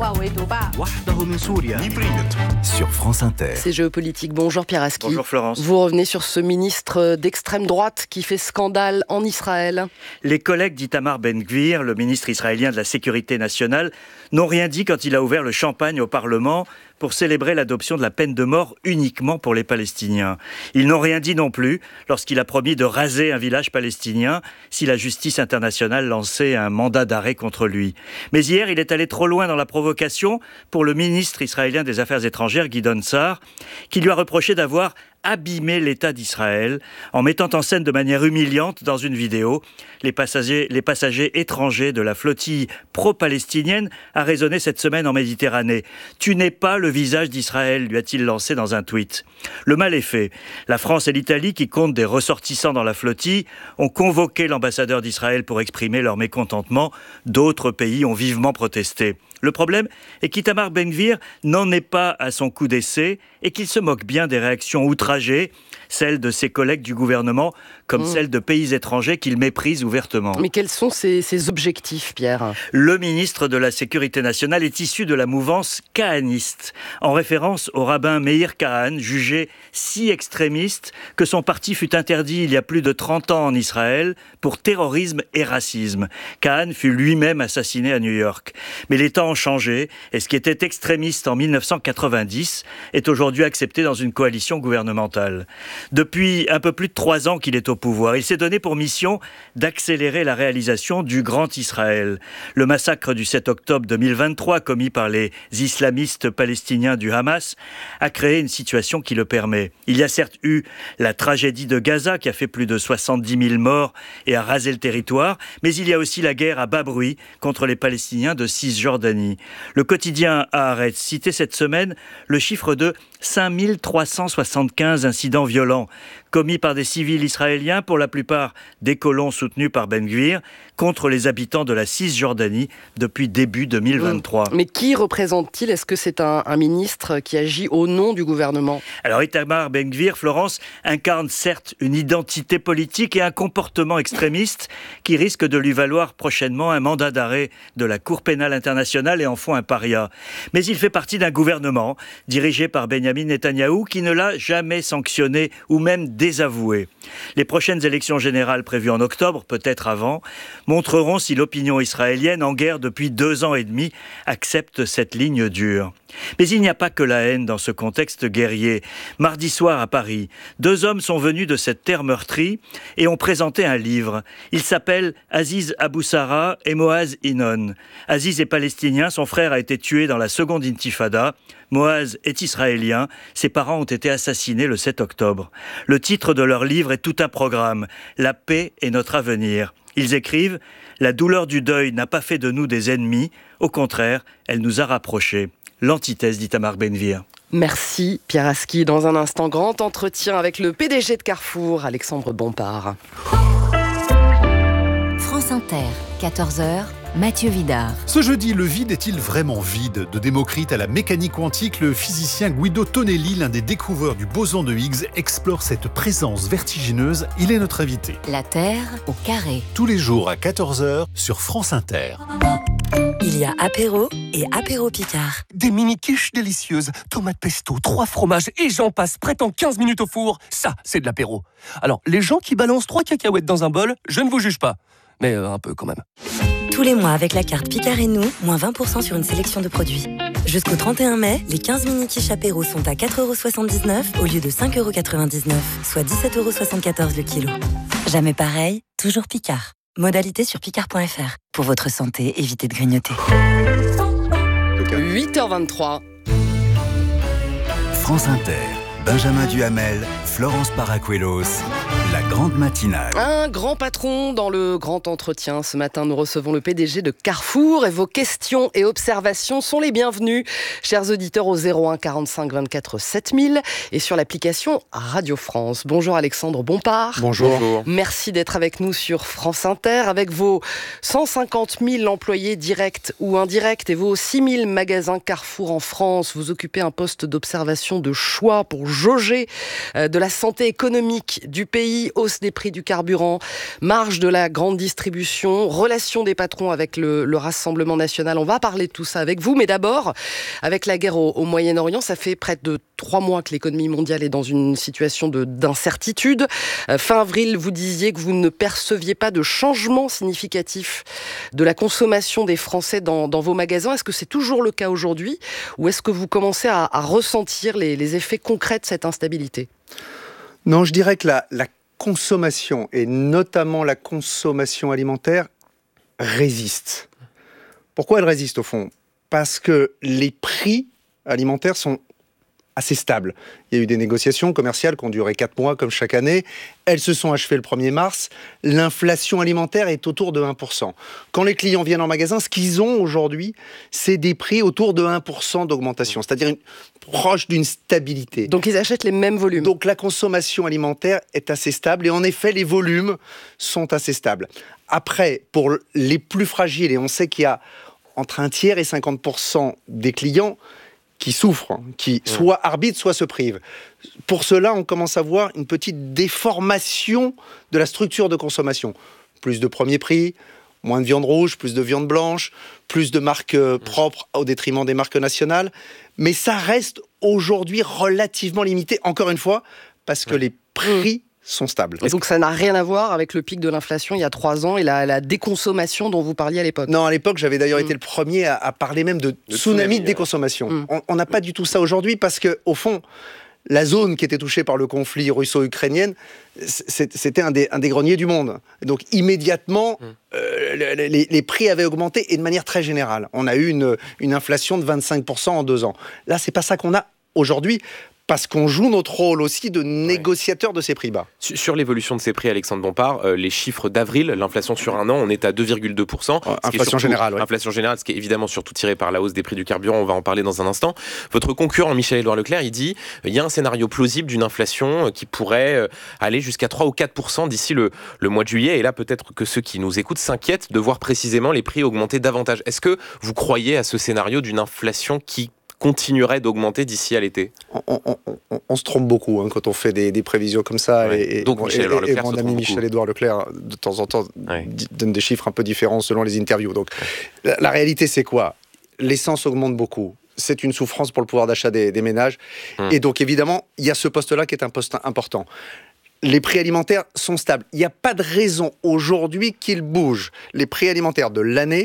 Sur France Inter. C'est géopolitique. Bonjour Pierre Aski. Bonjour Florence. Vous revenez sur ce ministre d'extrême droite qui fait scandale en Israël. Les collègues d'Itamar Ben-Gvir, le ministre israélien de la Sécurité nationale, n'ont rien dit quand il a ouvert le champagne au Parlement pour célébrer l'adoption de la peine de mort uniquement pour les Palestiniens. Ils n'ont rien dit non plus lorsqu'il a promis de raser un village palestinien si la justice internationale lançait un mandat d'arrêt contre lui. Mais hier, il est allé trop loin dans la provocation pour le ministre israélien des Affaires étrangères, Gideon Sa'ar, qui lui a reproché d'avoir abîmer l'État d'Israël en mettant en scène de manière humiliante dans une vidéo les passagers, les passagers étrangers de la flottille pro-palestinienne a raisonné cette semaine en Méditerranée. « Tu n'es pas le visage d'Israël », lui a-t-il lancé dans un tweet. Le mal est fait. La France et l'Italie, qui comptent des ressortissants dans la flottille, ont convoqué l'ambassadeur d'Israël pour exprimer leur mécontentement. D'autres pays ont vivement protesté. Le problème est qu'Itamar Ben-Gvir n'en est pas à son coup d'essai et qu'il se moque bien des réactions outragées, celles de ses collègues du gouvernement, comme mmh. celles de pays étrangers qu'il méprise ouvertement. Mais quels sont ses, ses objectifs, Pierre ? Le ministre de la Sécurité nationale est issu de la mouvance kahaniste, en référence au rabbin Meir Kahan, jugé si extrémiste que son parti fut interdit il y a plus de trente ans en Israël pour terrorisme et racisme. Kahan fut lui-même assassiné à New York. Mais les temps ont changé et ce qui était extrémiste en mille neuf cent quatre-vingt-dix est aujourd'hui accepté dans une coalition gouvernementale. Depuis un peu plus de trois ans qu'il est au pouvoir, il s'est donné pour mission d'accélérer la réalisation du Grand Israël. Le massacre du sept octobre deux mille vingt-trois, commis par les islamistes palestiniens du Hamas, a créé une situation qui le permet. Il y a certes eu la tragédie de Gaza qui a fait plus de soixante-dix mille morts et a rasé le territoire, mais il y a aussi la guerre à bas bruit contre les Palestiniens de Cisjordanie. Le quotidien Haaretz citait cette semaine le chiffre de cinq mille trois cent soixante-quinze incidents violents commis par des civils israéliens, pour la plupart des colons soutenus par Ben-Gvir, contre les habitants de la Cisjordanie depuis début deux mille vingt-trois. Mais qui représente-t-il ? Est-ce que c'est un, un ministre qui agit au nom du gouvernement ? Alors Itamar Ben-Gvir, Florence, incarne certes une identité politique et un comportement extrémiste qui risque de lui valoir prochainement un mandat d'arrêt de la Cour pénale internationale et en font un paria. Mais il fait partie d'un gouvernement dirigé par Benyamin Netanyahou qui ne l'a jamais sanctionné ou même désavoué. Les prochaines élections générales prévues en octobre, peut-être avant, montreront si l'opinion israélienne, en guerre depuis deux ans et demi, accepte cette ligne dure. Mais il n'y a pas que la haine dans ce contexte guerrier. Mardi soir à Paris, deux hommes sont venus de cette terre meurtrie et ont présenté un livre. Il s'appelle Aziz Aboussara et Moaz Inon. Aziz est palestinien, son frère a été tué dans la seconde intifada. Moaz est israélien. Ses parents ont été assassinés le sept octobre. Le titre de leur livre est tout un programme. La paix est notre avenir. Ils écrivent « La douleur du deuil n'a pas fait de nous des ennemis. Au contraire, elle nous a rapprochés. » L'antithèse d'Itamar Ben-Gvir. Merci Pierre Aski. Dans un instant, grand entretien avec le P D G de Carrefour, Alexandre Bompard. France Inter, quatorze heures, Mathieu Vidard. Ce jeudi, le vide est-il vraiment vide ? De Démocrite à la mécanique quantique, le physicien Guido Tonelli, l'un des découvreurs du boson de Higgs, explore cette présence vertigineuse. Il est notre invité. La Terre au carré. Tous les jours à quatorze heures sur France Inter. Il y a apéro et apéro Picard. Des mini-quiches délicieuses, tomates pesto, trois fromages et j'en passe, prêt en quinze minutes au four. Ça, c'est de l'apéro. Alors, les gens qui balancent trois cacahuètes dans un bol, je ne vous juge pas. Mais euh, un peu quand même. Tous les mois avec la carte Picard et nous, moins vingt pour cent sur une sélection de produits. Jusqu'au trente et un mai, les quinze mini-quiches apéro sont à quatre euros soixante-dix-neuf au lieu de cinq euros quatre-vingt-dix-neuf, soit dix-sept euros soixante-quatorze le kilo. Jamais pareil, toujours Picard. Modalité sur picard point f r. Pour votre santé, évitez de grignoter. huit heures vingt-trois. France Inter, Benjamin Duhamel, Florence Paracuelos, la grande matinale. Un grand patron dans le grand entretien. Ce matin, nous recevons le P D G de Carrefour et vos questions et observations sont les bienvenues. Chers auditeurs, au zéro un quarante-cinq vingt-quatre sept mille et sur l'application Radio France. Bonjour Alexandre Bompard. Bonjour. Bonjour. Merci d'être avec nous sur France Inter avec vos cent cinquante mille employés directs ou indirects et vos six mille magasins Carrefour en France. Vous occupez un poste d'observation de choix pour jauger de la santé économique du pays. Hausse des prix du carburant, marge de la grande distribution, relation des patrons avec le, le Rassemblement national. On va parler de tout ça avec vous, mais d'abord, avec la guerre au, au Moyen-Orient, ça fait près de trois mois que l'économie mondiale est dans une situation de, d'incertitude. Euh, fin avril, vous disiez que vous ne perceviez pas de changement significatif de la consommation des Français dans, dans vos magasins. Est-ce que c'est toujours le cas aujourd'hui ou est-ce que vous commencez à, à ressentir les, les effets concrets de cette instabilité ? Non, je dirais que la, la consommation, et notamment la consommation alimentaire, résiste. Pourquoi elle résiste au fond ? Parce que les prix alimentaires sont assez stables. Il y a eu des négociations commerciales qui ont duré quatre mois, comme chaque année. Elles se sont achevées le premier mars. L'inflation alimentaire est autour de un pour cent. Quand les clients viennent en magasin, ce qu'ils ont aujourd'hui, c'est des prix autour de un pour cent d'augmentation, c'est-à-dire une, proche d'une stabilité. Donc ils achètent les mêmes volumes. Donc la consommation alimentaire est assez stable et en effet, les volumes sont assez stables. Après, pour les plus fragiles, et on sait qu'il y a entre un tiers et cinquante pour cent des clients qui souffrent, qui soit arbitrent, soit se privent. Pour cela, on commence à voir une petite déformation de la structure de consommation. Plus de premier prix, moins de viande rouge, plus de viande blanche, plus de marques euh, propres au détriment des marques nationales. Mais ça reste aujourd'hui relativement limité, encore une fois, parce que les prix sont stables. Et donc ça n'a rien à voir avec le pic de l'inflation il y a trois ans et la, la déconsommation dont vous parliez à l'époque. Non, à l'époque, j'avais d'ailleurs mmh. été le premier à, à parler même de, de tsunami, tsunami de déconsommation. Mmh. On n'a pas du tout ça aujourd'hui parce que, au fond, la zone qui était touchée par le conflit russo-ukrainien, c'était un des, un des greniers du monde. Donc immédiatement, mmh. euh, les, les prix avaient augmenté et de manière très générale. On a eu une, une inflation de vingt-cinq pour cent en deux ans. Là, c'est pas ça qu'on a aujourd'hui. Parce qu'on joue notre rôle aussi de négociateur ouais. de ces prix bas. Sur l'évolution de ces prix, Alexandre Bompard, euh, les chiffres d'avril, l'inflation sur un an, on est à deux virgule deux pour cent. Euh, inflation surtout, générale, oui. Inflation générale, ce qui est évidemment surtout tiré par la hausse des prix du carburant, on va en parler dans un instant. Votre concurrent, Michel-Édouard Leclerc, il dit il y a un scénario plausible d'une inflation qui pourrait aller jusqu'à trois ou quatre pour cent d'ici le, le mois de juillet. Et là, peut-être que ceux qui nous écoutent s'inquiètent de voir précisément les prix augmenter davantage. Est-ce que vous croyez à ce scénario d'une inflation qui continuerait d'augmenter d'ici à l'été? on, on, on, on se trompe beaucoup hein, quand on fait des, des prévisions comme ça. Ouais. Et, Donc, et, Michel-Édouard Leclerc et mon ami Michel-Édouard Leclerc, de temps en temps, ouais. donne des chiffres un peu différents selon les interviews. Donc, la, la réalité, c'est quoi? L'essence augmente beaucoup. C'est une souffrance pour le pouvoir d'achat des, des ménages. Hum. Et donc, évidemment, il y a ce poste-là qui est un poste important. Les prix alimentaires sont stables. Il n'y a pas de raison aujourd'hui qu'ils bougent. Les prix alimentaires de l'année,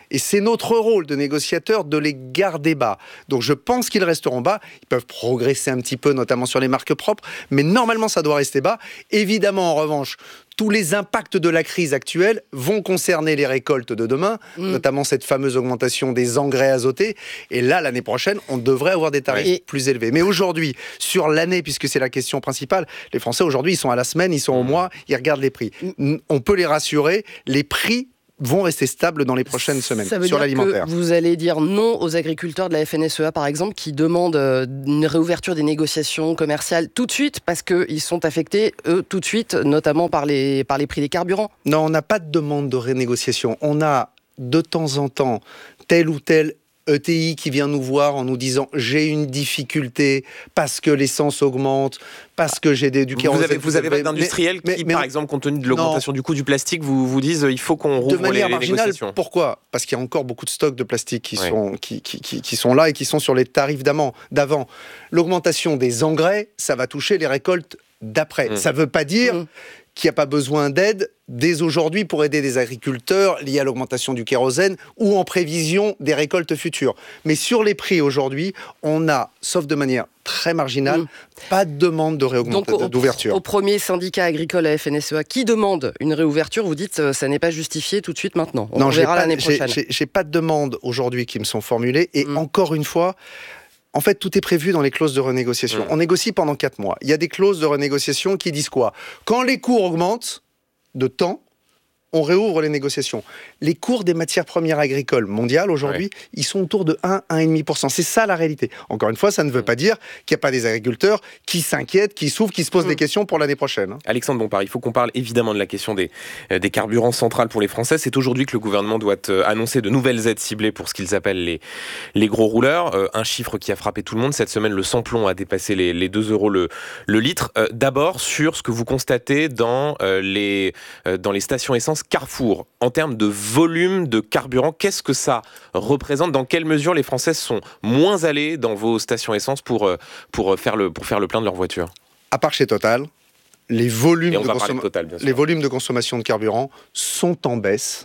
Et c'est notre rôle de négociateur de les garder bas. Donc je pense qu'ils resteront bas. Ils peuvent progresser un petit peu, notamment sur les marques propres, mais normalement ça doit rester bas. Évidemment, en revanche, tous les impacts de la crise actuelle vont concerner les récoltes de demain, mmh. notamment cette fameuse augmentation des engrais azotés. Et là, l'année prochaine, on devrait avoir des tarifs et... plus élevés. Mais aujourd'hui, sur l'année, puisque c'est la question principale, les Français aujourd'hui, ils sont à la semaine, ils sont au mois, ils regardent les prix. Mmh. On peut les rassurer, les prix vont rester stables dans les prochaines semaines Ça veut sur dire l'alimentaire. Que vous allez dire non aux agriculteurs de la F N S E A, par exemple, qui demandent une réouverture des négociations commerciales tout de suite parce qu'ils sont affectés, eux, tout de suite, notamment par les, par les prix des carburants. Non, on n'a pas de demande de renégociation. On a de temps en temps tel ou tel E T I qui vient nous voir en nous disant « j'ai une difficulté parce que l'essence augmente, parce que j'ai des, du kérosène ». Vous avez, vous avez pas d'industriels qui, mais, mais, par exemple, compte tenu de l'augmentation non. du coût du plastique, vous vous disent « il faut qu'on rouvre de manière les, les marginale, négociations ». Pourquoi ? Parce qu'il y a encore beaucoup de stocks de plastique qui, ouais. sont, qui, qui, qui, qui sont là et qui sont sur les tarifs d'avant. L'augmentation des engrais, ça va toucher les récoltes d'après. Mmh. Ça ne veut pas dire... Mmh. qu'il n'y a pas besoin d'aide dès aujourd'hui pour aider des agriculteurs liés à l'augmentation du kérosène ou en prévision des récoltes futures. Mais sur les prix aujourd'hui, on a, sauf de manière très marginale, mmh. pas de demande de réaugmentation, d'ouverture. Au premier syndicat agricole à F N S E A qui demande une réouverture, vous dites que ça n'est pas justifié tout de suite maintenant. On non, verra l'année prochaine. J'ai, j'ai pas de demande aujourd'hui qui me sont formulées et mmh. encore une fois, en fait, tout est prévu dans les clauses de renégociation. Mmh. On négocie pendant quatre mois. Il y a des clauses de renégociation qui disent quoi ? Quand les cours augmentent de temps, on réouvre les négociations. Les cours des matières premières agricoles mondiales, aujourd'hui, ouais. ils sont autour de un à un virgule cinq pour cent. C'est ça la réalité. Encore une fois, ça ne veut pas dire qu'il n'y a pas des agriculteurs qui s'inquiètent, qui souffrent, qui se posent mmh. des questions pour l'année prochaine. Alexandre Bompard, il faut qu'on parle évidemment de la question des, des carburants centrales pour les Français. C'est aujourd'hui que le gouvernement doit annoncer de nouvelles aides ciblées pour ce qu'ils appellent les, les gros rouleurs. Euh, un chiffre qui a frappé tout le monde. Cette semaine, le sans-plomb a dépassé les, les deux euros le, le litre. Euh, d'abord, sur ce que vous constatez dans, euh, les, euh, dans les stations essence Carrefour, en termes de volume de carburant, qu'est-ce que ça représente ? Dans quelle mesure les Français sont moins allés dans vos stations essence pour, pour, faire, le, pour faire le plein de leur voiture ? À part chez Total, les volumes, de, consom... de, Total, les volumes de consommation de carburant sont en baisse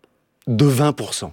de vingt pour cent.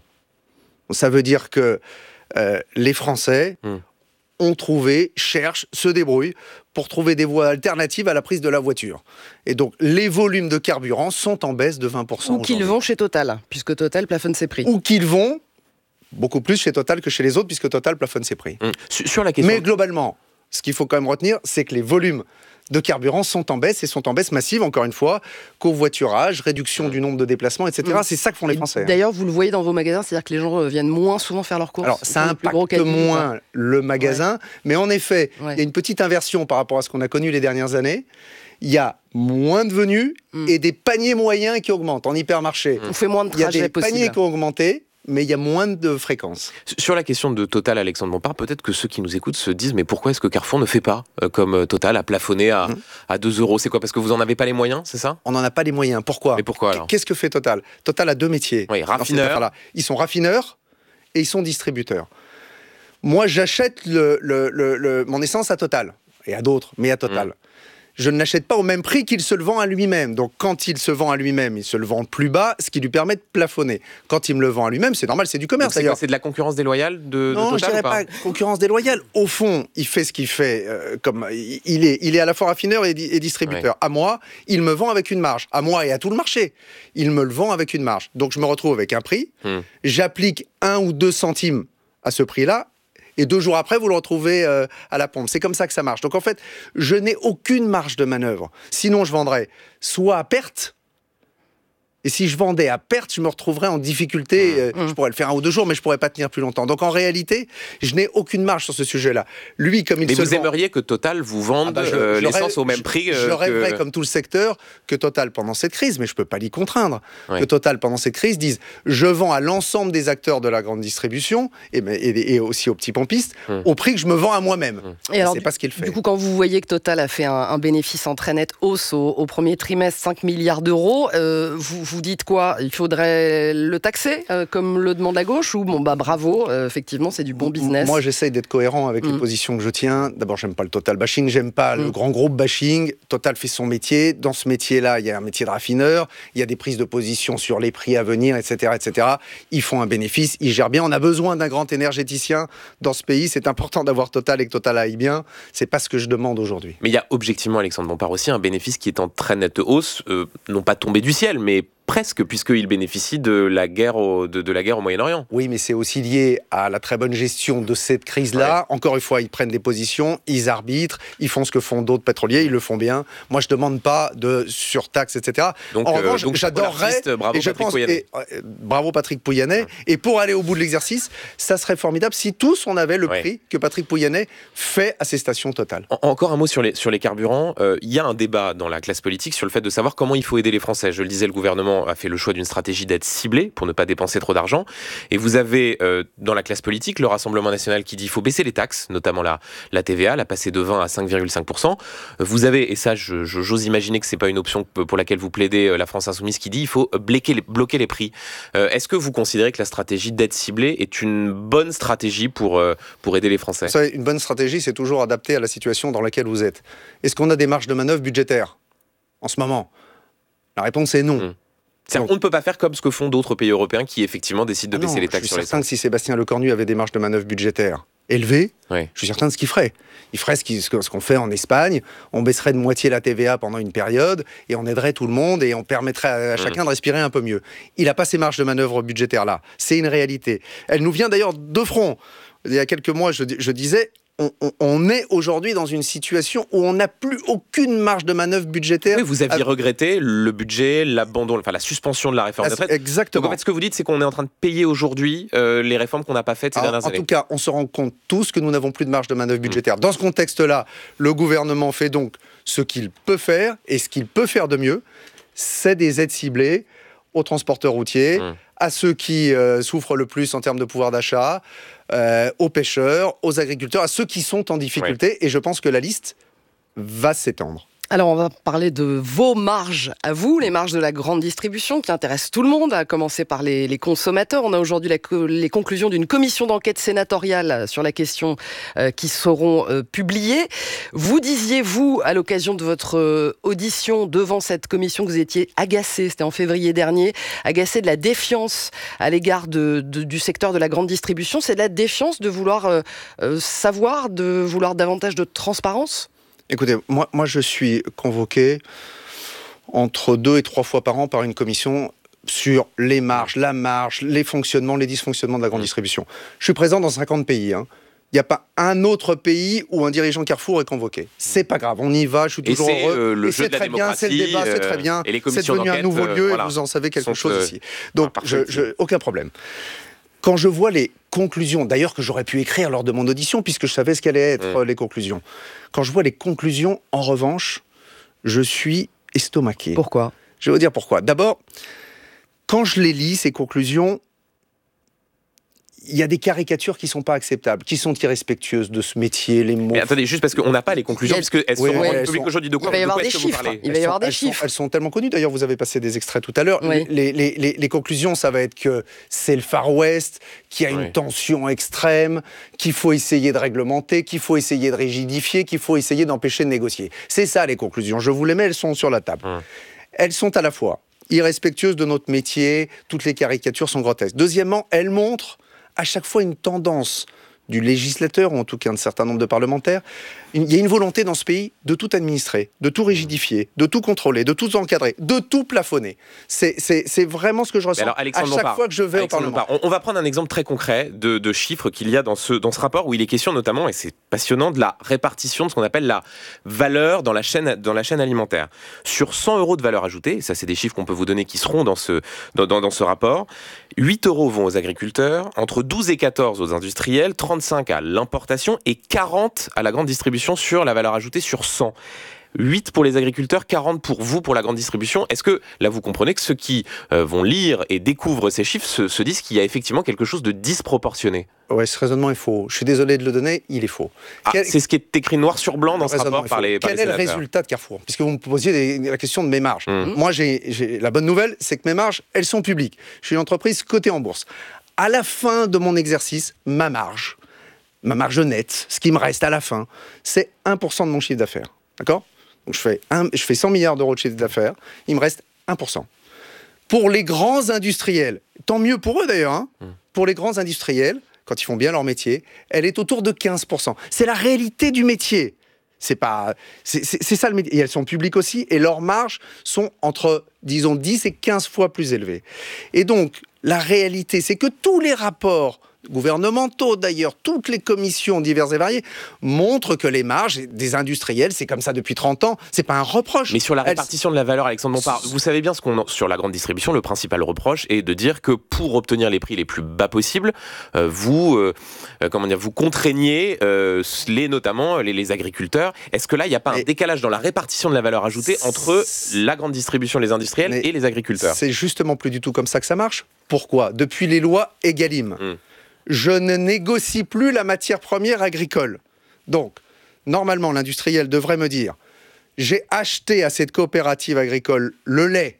Ça veut dire que euh, les Français... Hum. ont trouvé, cherchent, se débrouillent pour trouver des voies alternatives à la prise de la voiture. Et donc, les volumes de carburant sont en baisse de vingt pour cent. Ou qu'ils vont chez Total, puisque Total plafonne ses prix. Ou qu'ils vont, beaucoup plus chez Total que chez les autres, puisque Total plafonne ses prix. Mmh. Sur la question... Mais globalement, ce qu'il faut quand même retenir, c'est que les volumes de carburant sont en baisse et sont en baisse massive, encore une fois, covoiturage, réduction du nombre de déplacements, et cetera. Mmh. C'est ça que font les Français. D'ailleurs, vous le voyez dans vos magasins, c'est-à-dire que les gens viennent moins souvent faire leurs courses. Alors, ça impacte moins le magasin, ouais. mais en effet, il ouais. y a une petite inversion par rapport à ce qu'on a connu les dernières années. Il y a moins de venues mmh. et des paniers moyens qui augmentent en hypermarché. On fait moins de trajets. Il y a des possible. paniers qui ont augmenté, mais il y a moins de fréquences. Sur la question de Total, Alexandre Bompard, peut-être que ceux qui nous écoutent se disent mais pourquoi est-ce que Carrefour ne fait pas euh, comme Total, à plafonner à, mmh. à deux euros ? C'est quoi ? Parce que vous n'en avez pas les moyens, c'est ça ? On n'en a pas les moyens. Pourquoi ? Mais pourquoi alors ? Qu'est-ce que fait Total ? Total a deux métiers. Oui, raffineur. Ils sont raffineurs et ils sont distributeurs. Moi, j'achète le, le, le, le, mon essence à Total, et à d'autres, mais à Total. Mmh. Je ne l'achète pas au même prix qu'il se le vend à lui-même. Donc, quand il se vend à lui-même, il se le vend plus bas, ce qui lui permet de plafonner. Quand il me le vend à lui-même, c'est normal, c'est du commerce. Donc, c'est d'ailleurs. Quoi, c'est de la concurrence déloyale de, non, de Total je dirais pas, pas concurrence déloyale. Au fond, il fait ce qu'il fait. Euh, comme il est, il est à la fois raffineur et, et distributeur. Ouais. À moi, il me vend avec une marge. À moi et à tout le marché, il me le vend avec une marge. Donc, je me retrouve avec un prix. Hmm. J'applique un ou deux centimes à ce prix-là. Et deux jours après, vous le retrouvez euh, à la pompe. C'est comme ça que ça marche. Donc en fait, je n'ai aucune marge de manœuvre. Sinon, je vendrais soit à perte, et si je vendais à perte, je me retrouverais en difficulté. Euh, mmh. Je pourrais le faire un ou deux jours, mais je ne pourrais pas tenir plus longtemps. Donc en réalité, je n'ai aucune marge sur ce sujet-là. Lui, comme il mais se vous vend... aimeriez que Total vous vende ah bah je, euh, l'essence rêve, au même prix Je, je euh, rêverais, que... comme tout le secteur, que Total, pendant cette crise, mais je ne peux pas l'y contraindre, ouais. que Total, pendant cette crise, dise « Je vends à l'ensemble des acteurs de la grande distribution, et, et, et aussi aux petits pompistes, mmh. au prix que je me vends à moi-même. Mmh. » Et alors, c'est pas ce qu'il fait. Du coup, quand vous voyez que Total a fait un, un bénéfice en très nette hausse au, au premier trimestre, cinq milliards d'euros, euh, vous, vous dites quoi? Il faudrait le taxer, euh, comme le demande la gauche, ou bon, bah bravo, euh, effectivement, c'est du bon business? Moi, j'essaye d'être cohérent avec mmh. les positions que je tiens. D'abord, j'aime pas le total bashing, j'aime pas mmh. le grand groupe bashing. Total fait son métier. Dans ce métier-là, il y a un métier de raffineur, il y a des prises de position sur les prix à venir, et cetera, et cetera. Ils font un bénéfice, ils gèrent bien. On a besoin d'un grand énergéticien dans ce pays. C'est important d'avoir Total et que Total aille bien. C'est pas ce que je demande aujourd'hui. Mais il y a objectivement, Alexandre Bompard, aussi un bénéfice qui est en très nette hausse, euh, non pas tombé du ciel, mais presque, puisqu'il bénéficie de la guerre au, de, de la guerre au Moyen-Orient. Oui, mais c'est aussi lié à la très bonne gestion de cette crise-là. Ouais. Encore une fois, ils prennent des positions, ils arbitrent, ils font ce que font d'autres pétroliers, ils le font bien. Moi, je ne demande pas de surtaxe, et cetera. Donc, en euh, revanche, donc, j'adorerais... Bravo, et je Patrick pense, Pouyanné. Et, euh, bravo Patrick Pouyanné. Ouais. Et pour aller au bout de l'exercice, ça serait formidable si tous, on avait le ouais. prix que Patrick Pouyanné fait à ses stations Total. En, encore un mot sur les, sur les carburants. Il euh, y a un débat dans la classe politique sur le fait de savoir comment il faut aider les Français. Je le disais, le gouvernement a fait le choix d'une stratégie d'aide ciblée pour ne pas dépenser trop d'argent. Et vous avez euh, dans la classe politique le Rassemblement national qui dit qu'il faut baisser les taxes, notamment la, la T V A, la passer de vingt à cinq virgule cinq pour cent. Vous avez, et ça je, je, j'ose imaginer que c'est pas une option pour laquelle vous plaidez, la France Insoumise qui dit qu'il faut bloquer les, bloquer les prix. Euh, est-ce que vous considérez que la stratégie d'aide ciblée est une bonne stratégie pour, euh, pour aider les Français? Vous savez, une bonne stratégie, c'est toujours adapté à la situation dans laquelle vous êtes. Est-ce qu'on a des marges de manœuvre budgétaires en ce moment? La réponse est non. Mmh. Donc, on ne peut pas faire comme ce que font d'autres pays européens qui effectivement décident de ah baisser non, les taxes sur les Je suis certain que si Sébastien Lecornu avait des marges de manœuvre budgétaires élevées, oui. je suis certain de ce qu'il ferait. Il ferait ce, qu'il, ce qu'on fait en Espagne, on baisserait de moitié la T V A pendant une période et on aiderait tout le monde et on permettrait à, à chacun mmh. de respirer un peu mieux. Il n'a pas ces marges de manœuvre budgétaires-là. C'est une réalité. Elle nous vient d'ailleurs de front. Il y a quelques mois, je, je disais... On, on, on est aujourd'hui dans une situation où on n'a plus aucune marge de manœuvre budgétaire. Oui, vous aviez à... regretté le budget, l'abandon, enfin la suspension de la réforme des retraites. Exactement. Donc en fait, ce que vous dites, c'est qu'on est en train de payer aujourd'hui euh, les réformes qu'on n'a pas faites ces Alors, dernières en années. En tout cas, on se rend compte tous que nous n'avons plus de marge de manœuvre budgétaire. Mmh. Dans ce contexte-là, le gouvernement fait donc ce qu'il peut faire, et ce qu'il peut faire de mieux, c'est des aides ciblées aux transporteurs routiers, mmh. à ceux qui euh, souffrent le plus en termes de pouvoir d'achat, euh, aux pêcheurs, aux agriculteurs, à ceux qui sont en difficulté. Ouais. Et je pense que la liste va s'étendre. Alors, on va parler de vos marges à vous, les marges de la grande distribution qui intéressent tout le monde, à commencer par les, les consommateurs. On a aujourd'hui la, les conclusions d'une commission d'enquête sénatoriale sur la question euh, qui seront euh, publiées. Vous disiez, vous, à l'occasion de votre euh, audition devant cette commission, que vous étiez agacé, c'était en février dernier, agacé de la défiance à l'égard de, de, du secteur de la grande distribution. C'est de la défiance de vouloir euh, euh, savoir, de vouloir davantage de transparence ? Écoutez, moi, moi je suis convoqué entre deux et trois fois par an par une commission sur les marges, la marge, les fonctionnements, les dysfonctionnements de la grande distribution. Je suis présent dans cinquante pays. Hein. Il n'y a pas un autre pays où un dirigeant Carrefour est convoqué. C'est pas grave, on y va, je suis toujours et c'est, heureux. Euh, le et jeu c'est de très la bien, c'est le débat, c'est très bien. Et les c'est devenu un nouveau lieu euh, voilà, et vous en savez quelque chose euh, ici. Donc, je, je, aucun problème. Quand je vois les conclusions, d'ailleurs que j'aurais pu écrire lors de mon audition, puisque je savais ce qu'allaient être mmh. les conclusions, quand je vois les conclusions, en revanche, je suis estomaqué. Pourquoi ? Je vais vous dire pourquoi. D'abord, quand je les lis, ces conclusions, il y a des caricatures qui ne sont pas acceptables, qui sont irrespectueuses de ce métier, les mots... Mais attendez, juste parce qu'on n'a pas les conclusions, parce qu'elles oui, sont oui, rendues publiques aujourd'hui. De quoi, il va y avoir des chiffres. Il va y avoir des elles chiffres. Sont, elles sont tellement connues. D'ailleurs, vous avez passé des extraits tout à l'heure. Oui. Les, les, les, les conclusions, ça va être que c'est le Far West, qu'il y a une oui. tension extrême, qu'il faut essayer de réglementer, qu'il faut essayer de rigidifier, qu'il faut essayer d'empêcher de négocier. C'est ça, les conclusions. Je vous les mets, elles sont sur la table. Hum. Elles sont à la fois irrespectueuses de notre métier, toutes les caricatures sont grotesques. Deuxièmement, elles montrent à chaque fois une tendance du législateur, ou en tout cas un certain nombre de parlementaires. Il y a une volonté dans ce pays de tout administrer, de tout rigidifier, de tout contrôler, de tout encadrer, de tout plafonner. C'est, c'est, c'est vraiment ce que je ressens alors, à chaque Bompard, fois que je vais Alexandre au Parlement. On, on va prendre un exemple très concret de, de chiffres qu'il y a dans ce, dans ce rapport où il est question notamment, et c'est passionnant, de la répartition de ce qu'on appelle la valeur dans la chaîne, dans la chaîne alimentaire. Sur cent euros de valeur ajoutée, ça c'est des chiffres qu'on peut vous donner qui seront dans ce, dans, dans, dans ce rapport, huit euros vont aux agriculteurs, entre douze et quatorze aux industriels, trente-cinq à l'importation et quarante à la grande distribution sur la valeur ajoutée sur cent. huit pour les agriculteurs, quarante pour vous, pour la grande distribution. Est-ce que, là, vous comprenez que ceux qui euh, vont lire et découvrent ces chiffres se, se disent qu'il y a effectivement quelque chose de disproportionné ? Ouais, ce raisonnement est faux. Je suis désolé de le donner, il est faux. Ah, Quel... C'est ce qui est écrit noir sur blanc dans ce rapport par les, par Quel les est le sénateurs. résultat de Carrefour ? Puisque vous me posiez des, la question de mes marges. Mmh. Moi, j'ai, j'ai, la bonne nouvelle, c'est que mes marges, elles sont publiques. Je suis une entreprise cotée en bourse. À la fin de mon exercice, ma marge, ma marge nette, ce qui me reste à la fin, c'est un pour cent de mon chiffre d'affaires. D'accord ? Donc je fais, un, je fais cent milliards d'euros de chiffre d'affaires, il me reste un pour cent. Pour les grands industriels, tant mieux pour eux d'ailleurs, hein, mmh. pour les grands industriels, quand ils font bien leur métier, elle est autour de quinze pour cent. C'est la réalité du métier. C'est pas, c'est, c'est, c'est ça le métier. Et elles sont publiques aussi, et leurs marges sont entre, disons, dix et quinze fois plus élevées. Et donc, la réalité, c'est que tous les rapports gouvernementaux d'ailleurs, toutes les commissions diverses et variées montrent que les marges des industriels, c'est comme ça depuis trente ans, c'est pas un reproche. Mais sur la répartition de la valeur, Alexandre Bompard, vous savez bien ce qu'on sur la grande distribution, le principal reproche est de dire que pour obtenir les prix les plus bas possibles, euh, vous euh, comment dire, vous contraignez euh, les notamment les, les agriculteurs. Est-ce que là il n'y a pas un Mais décalage dans la répartition de la valeur ajoutée entre la grande distribution, les industriels et les agriculteurs ? C'est justement plus du tout comme ça que ça marche. Pourquoi ? Depuis les lois Egalim. Hum. Je ne négocie plus la matière première agricole. Donc, normalement, l'industriel devrait me dire « J'ai acheté à cette coopérative agricole le lait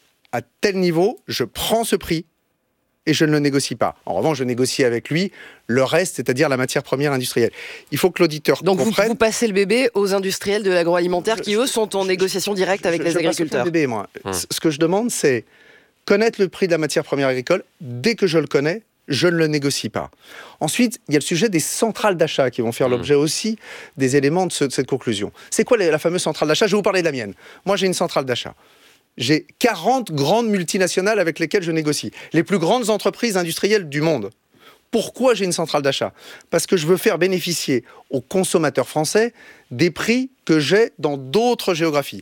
à tel niveau, je prends ce prix et je ne le négocie pas. » En revanche, je négocie avec lui le reste, c'est-à-dire la matière première industrielle. Il faut que l'auditeur Donc comprenne... vous, vous passez le bébé aux industriels de l'agroalimentaire je, qui, eux, sont en je, négociation directe avec je, les je agriculteurs. Passe le bébé, moi. Hum. Ce que je demande, c'est connaître le prix de la matière première agricole. Dès que je le connais, je ne le négocie pas. Ensuite, il y a le sujet des centrales d'achat qui vont faire mmh. l'objet aussi des éléments de, ce, de cette conclusion. C'est quoi la, la fameuse centrale d'achat ? Je vais vous parler de la mienne. Moi, j'ai une centrale d'achat. J'ai quarante grandes multinationales avec lesquelles je négocie. Les plus grandes entreprises industrielles du monde. Pourquoi j'ai une centrale d'achat ? Parce que je veux faire bénéficier aux consommateurs français des prix que j'ai dans d'autres géographies.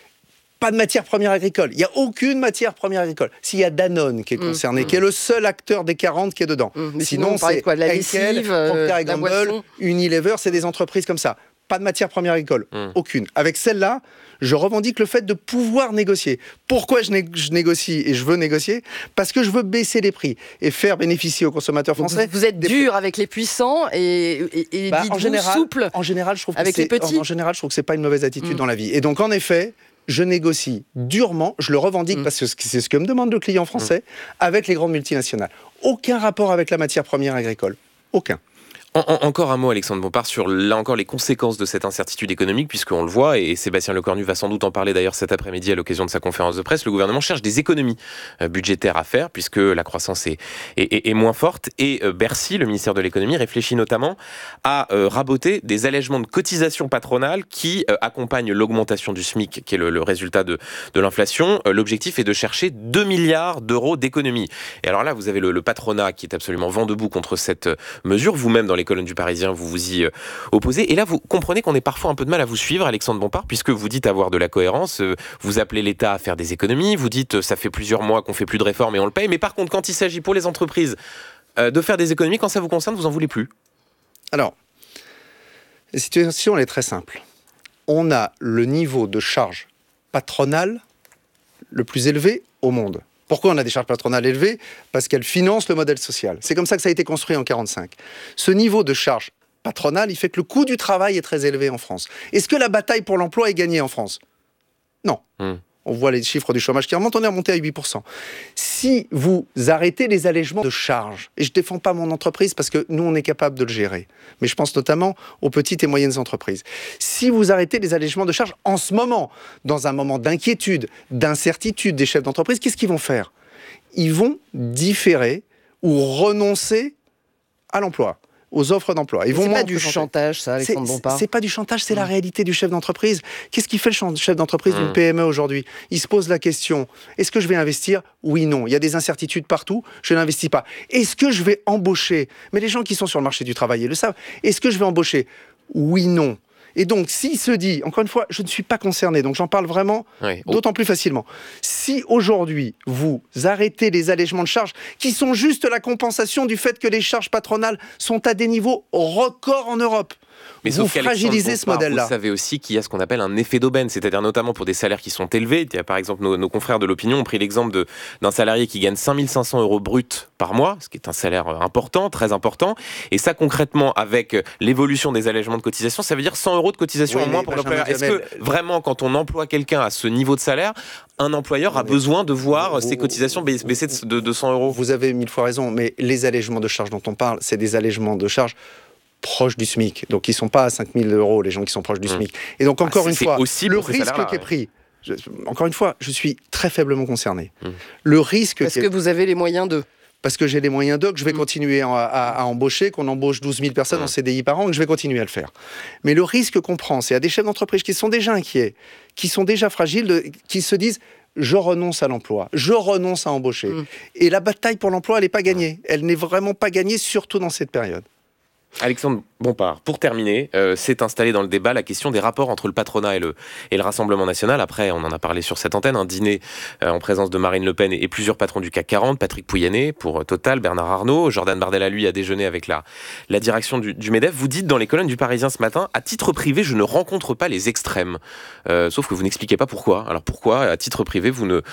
Pas de matière première agricole. Il n'y a aucune matière première agricole. S'il y a Danone qui est concerné, mmh. qui est le seul acteur des quarante qui est dedans. Mmh. Mais sinon, sinon c'est quoi, de la lessive, Procter euh, et Gamble, Unilever, c'est des entreprises comme ça. Pas de matière première agricole. Mmh. Aucune. Avec celle-là, je revendique le fait de pouvoir négocier. Pourquoi je, né- je négocie et je veux négocier ? Parce que je veux baisser les prix et faire bénéficier aux consommateurs français. Vous, vous êtes dur prix. Avec les puissants et, et, et bah, dites-vous en général, souple en général, je trouve avec que les petits. En, en général, je trouve que c'est pas une mauvaise attitude mmh. dans la vie. Et donc, en effet, je négocie durement, je le revendique mmh. parce que c'est ce que me demande le client français, mmh. avec les grandes multinationales. Aucun rapport avec la matière première agricole. Aucun. En, en, encore un mot, Alexandre Bompard, sur là encore les conséquences de cette incertitude économique, puisqu'on le voit, et Sébastien Lecornu va sans doute en parler d'ailleurs cet après-midi à l'occasion de sa conférence de presse, le gouvernement cherche des économies euh, budgétaires à faire, puisque la croissance est, est, est, est moins forte, et euh, Bercy, le ministère de l'économie, réfléchit notamment à euh, raboter des allègements de cotisations patronales qui euh, accompagnent l'augmentation du SMIC, qui est le, le résultat de, de l'inflation. Euh, l'objectif est de chercher deux milliards d'euros d'économies. Et alors là, vous avez le, le patronat qui est absolument vent debout contre cette mesure, vous-même dans les colonnes du Parisien, vous vous y euh, opposez. Et là, vous comprenez qu'on ait parfois un peu de mal à vous suivre, Alexandre Bompard, puisque vous dites avoir de la cohérence, euh, vous appelez l'État à faire des économies, vous dites euh, ça fait plusieurs mois qu'on fait plus de réformes et on le paye, mais par contre, quand il s'agit pour les entreprises euh, de faire des économies, quand ça vous concerne, vous en voulez plus. Alors, la situation elle est très simple. On a le niveau de charge patronale le plus élevé au monde. Pourquoi on a des charges patronales élevées ? Parce qu'elles financent le modèle social. C'est comme ça que ça a été construit en quarante-cinq. Ce niveau de charge patronale, il fait que le coût du travail est très élevé en France. Est-ce que la bataille pour l'emploi est gagnée en France ? Non. Mmh. On voit les chiffres du chômage qui remontent, on est remonté à huit pour cent. Si vous arrêtez les allègements de charges, et je ne défends pas mon entreprise parce que nous, on est capable de le gérer, mais je pense notamment aux petites et moyennes entreprises. Si vous arrêtez les allègements de charges en ce moment, dans un moment d'inquiétude, d'incertitude des chefs d'entreprise, qu'est-ce qu'ils vont faire ? Ils vont différer ou renoncer à l'emploi, aux offres d'emploi. Ils vont c'est moins pas du chantage, ça, Alexandre Bompard. C'est, c'est pas du chantage, c'est mmh. la réalité du chef d'entreprise. Qu'est-ce qui fait le chef d'entreprise mmh. d'une P M E aujourd'hui ? Il se pose la question, est-ce que je vais investir ? Oui, non. Il y a des incertitudes partout, je n'investis pas. Est-ce que je vais embaucher ? Mais les gens qui sont sur le marché du travail, ils le savent. Est-ce que je vais embaucher ? Oui, non. Et donc, s'il se dit, encore une fois, je ne suis pas concerné, donc j'en parle vraiment oui. d'autant plus facilement. Si aujourd'hui, vous arrêtez les allègements de charges, qui sont juste la compensation du fait que les charges patronales sont à des niveaux records en Europe, Mais vous fragilisez ce modèle-là. Vous savez aussi qu'il y a ce qu'on appelle un effet d'aubaine, c'est-à-dire notamment pour des salaires qui sont élevés. Il y a par exemple nos, nos confrères de l'opinion ont pris l'exemple de, d'un salarié qui gagne cinq mille cinq cents euros bruts par mois, ce qui est un salaire important, très important. Et ça concrètement, avec l'évolution des allègements de cotisation, ça veut dire cent euros de cotisation oui, en moins pour l'employeur. Est-ce que vraiment, quand on emploie quelqu'un à ce niveau de salaire, un employeur a besoin de voir vous, ses cotisations baisser de, de cent euros? Vous avez mille fois raison, mais les allègements de charges dont on parle, c'est des allègements de charges proches du SMIC. Donc, ils ne sont pas à cinq mille euros, les gens qui sont proches du mmh. SMIC. Et donc, encore ah, une fois, le risque qui est pris, je, encore une fois, je suis très faiblement concerné. Mmh. Le risque... Parce que est... vous avez les moyens d'eux. Parce que j'ai les moyens d'eux, que je vais mmh. continuer à, à, à embaucher, qu'on embauche douze mille personnes mmh. en C D I par an, que je vais continuer à le faire. Mais le risque qu'on prend, c'est à des chefs d'entreprise qui sont déjà inquiets, qui sont déjà fragiles, de, qui se disent... je renonce à l'emploi, je renonce à embaucher. Mmh. Et la bataille pour l'emploi, elle n'est pas gagnée. Elle n'est vraiment pas gagnée, surtout dans cette période. Alexandre Bompard, pour terminer, euh, s'est installée dans le débat la question des rapports entre le patronat et le, et le Rassemblement national. Après, on en a parlé sur cette antenne, un dîner euh, en présence de Marine Le Pen et, et plusieurs patrons du C A C quarante, Patrick Pouyanné pour euh, Total, Bernard Arnault, Jordan Bardella, lui, a déjeuné avec la, la direction du, du MEDEF. Vous dites dans les colonnes du Parisien ce matin, à titre privé, je ne rencontre pas les extrêmes. Euh, sauf que vous n'expliquez pas pourquoi. Alors pourquoi, à titre privé, vous ne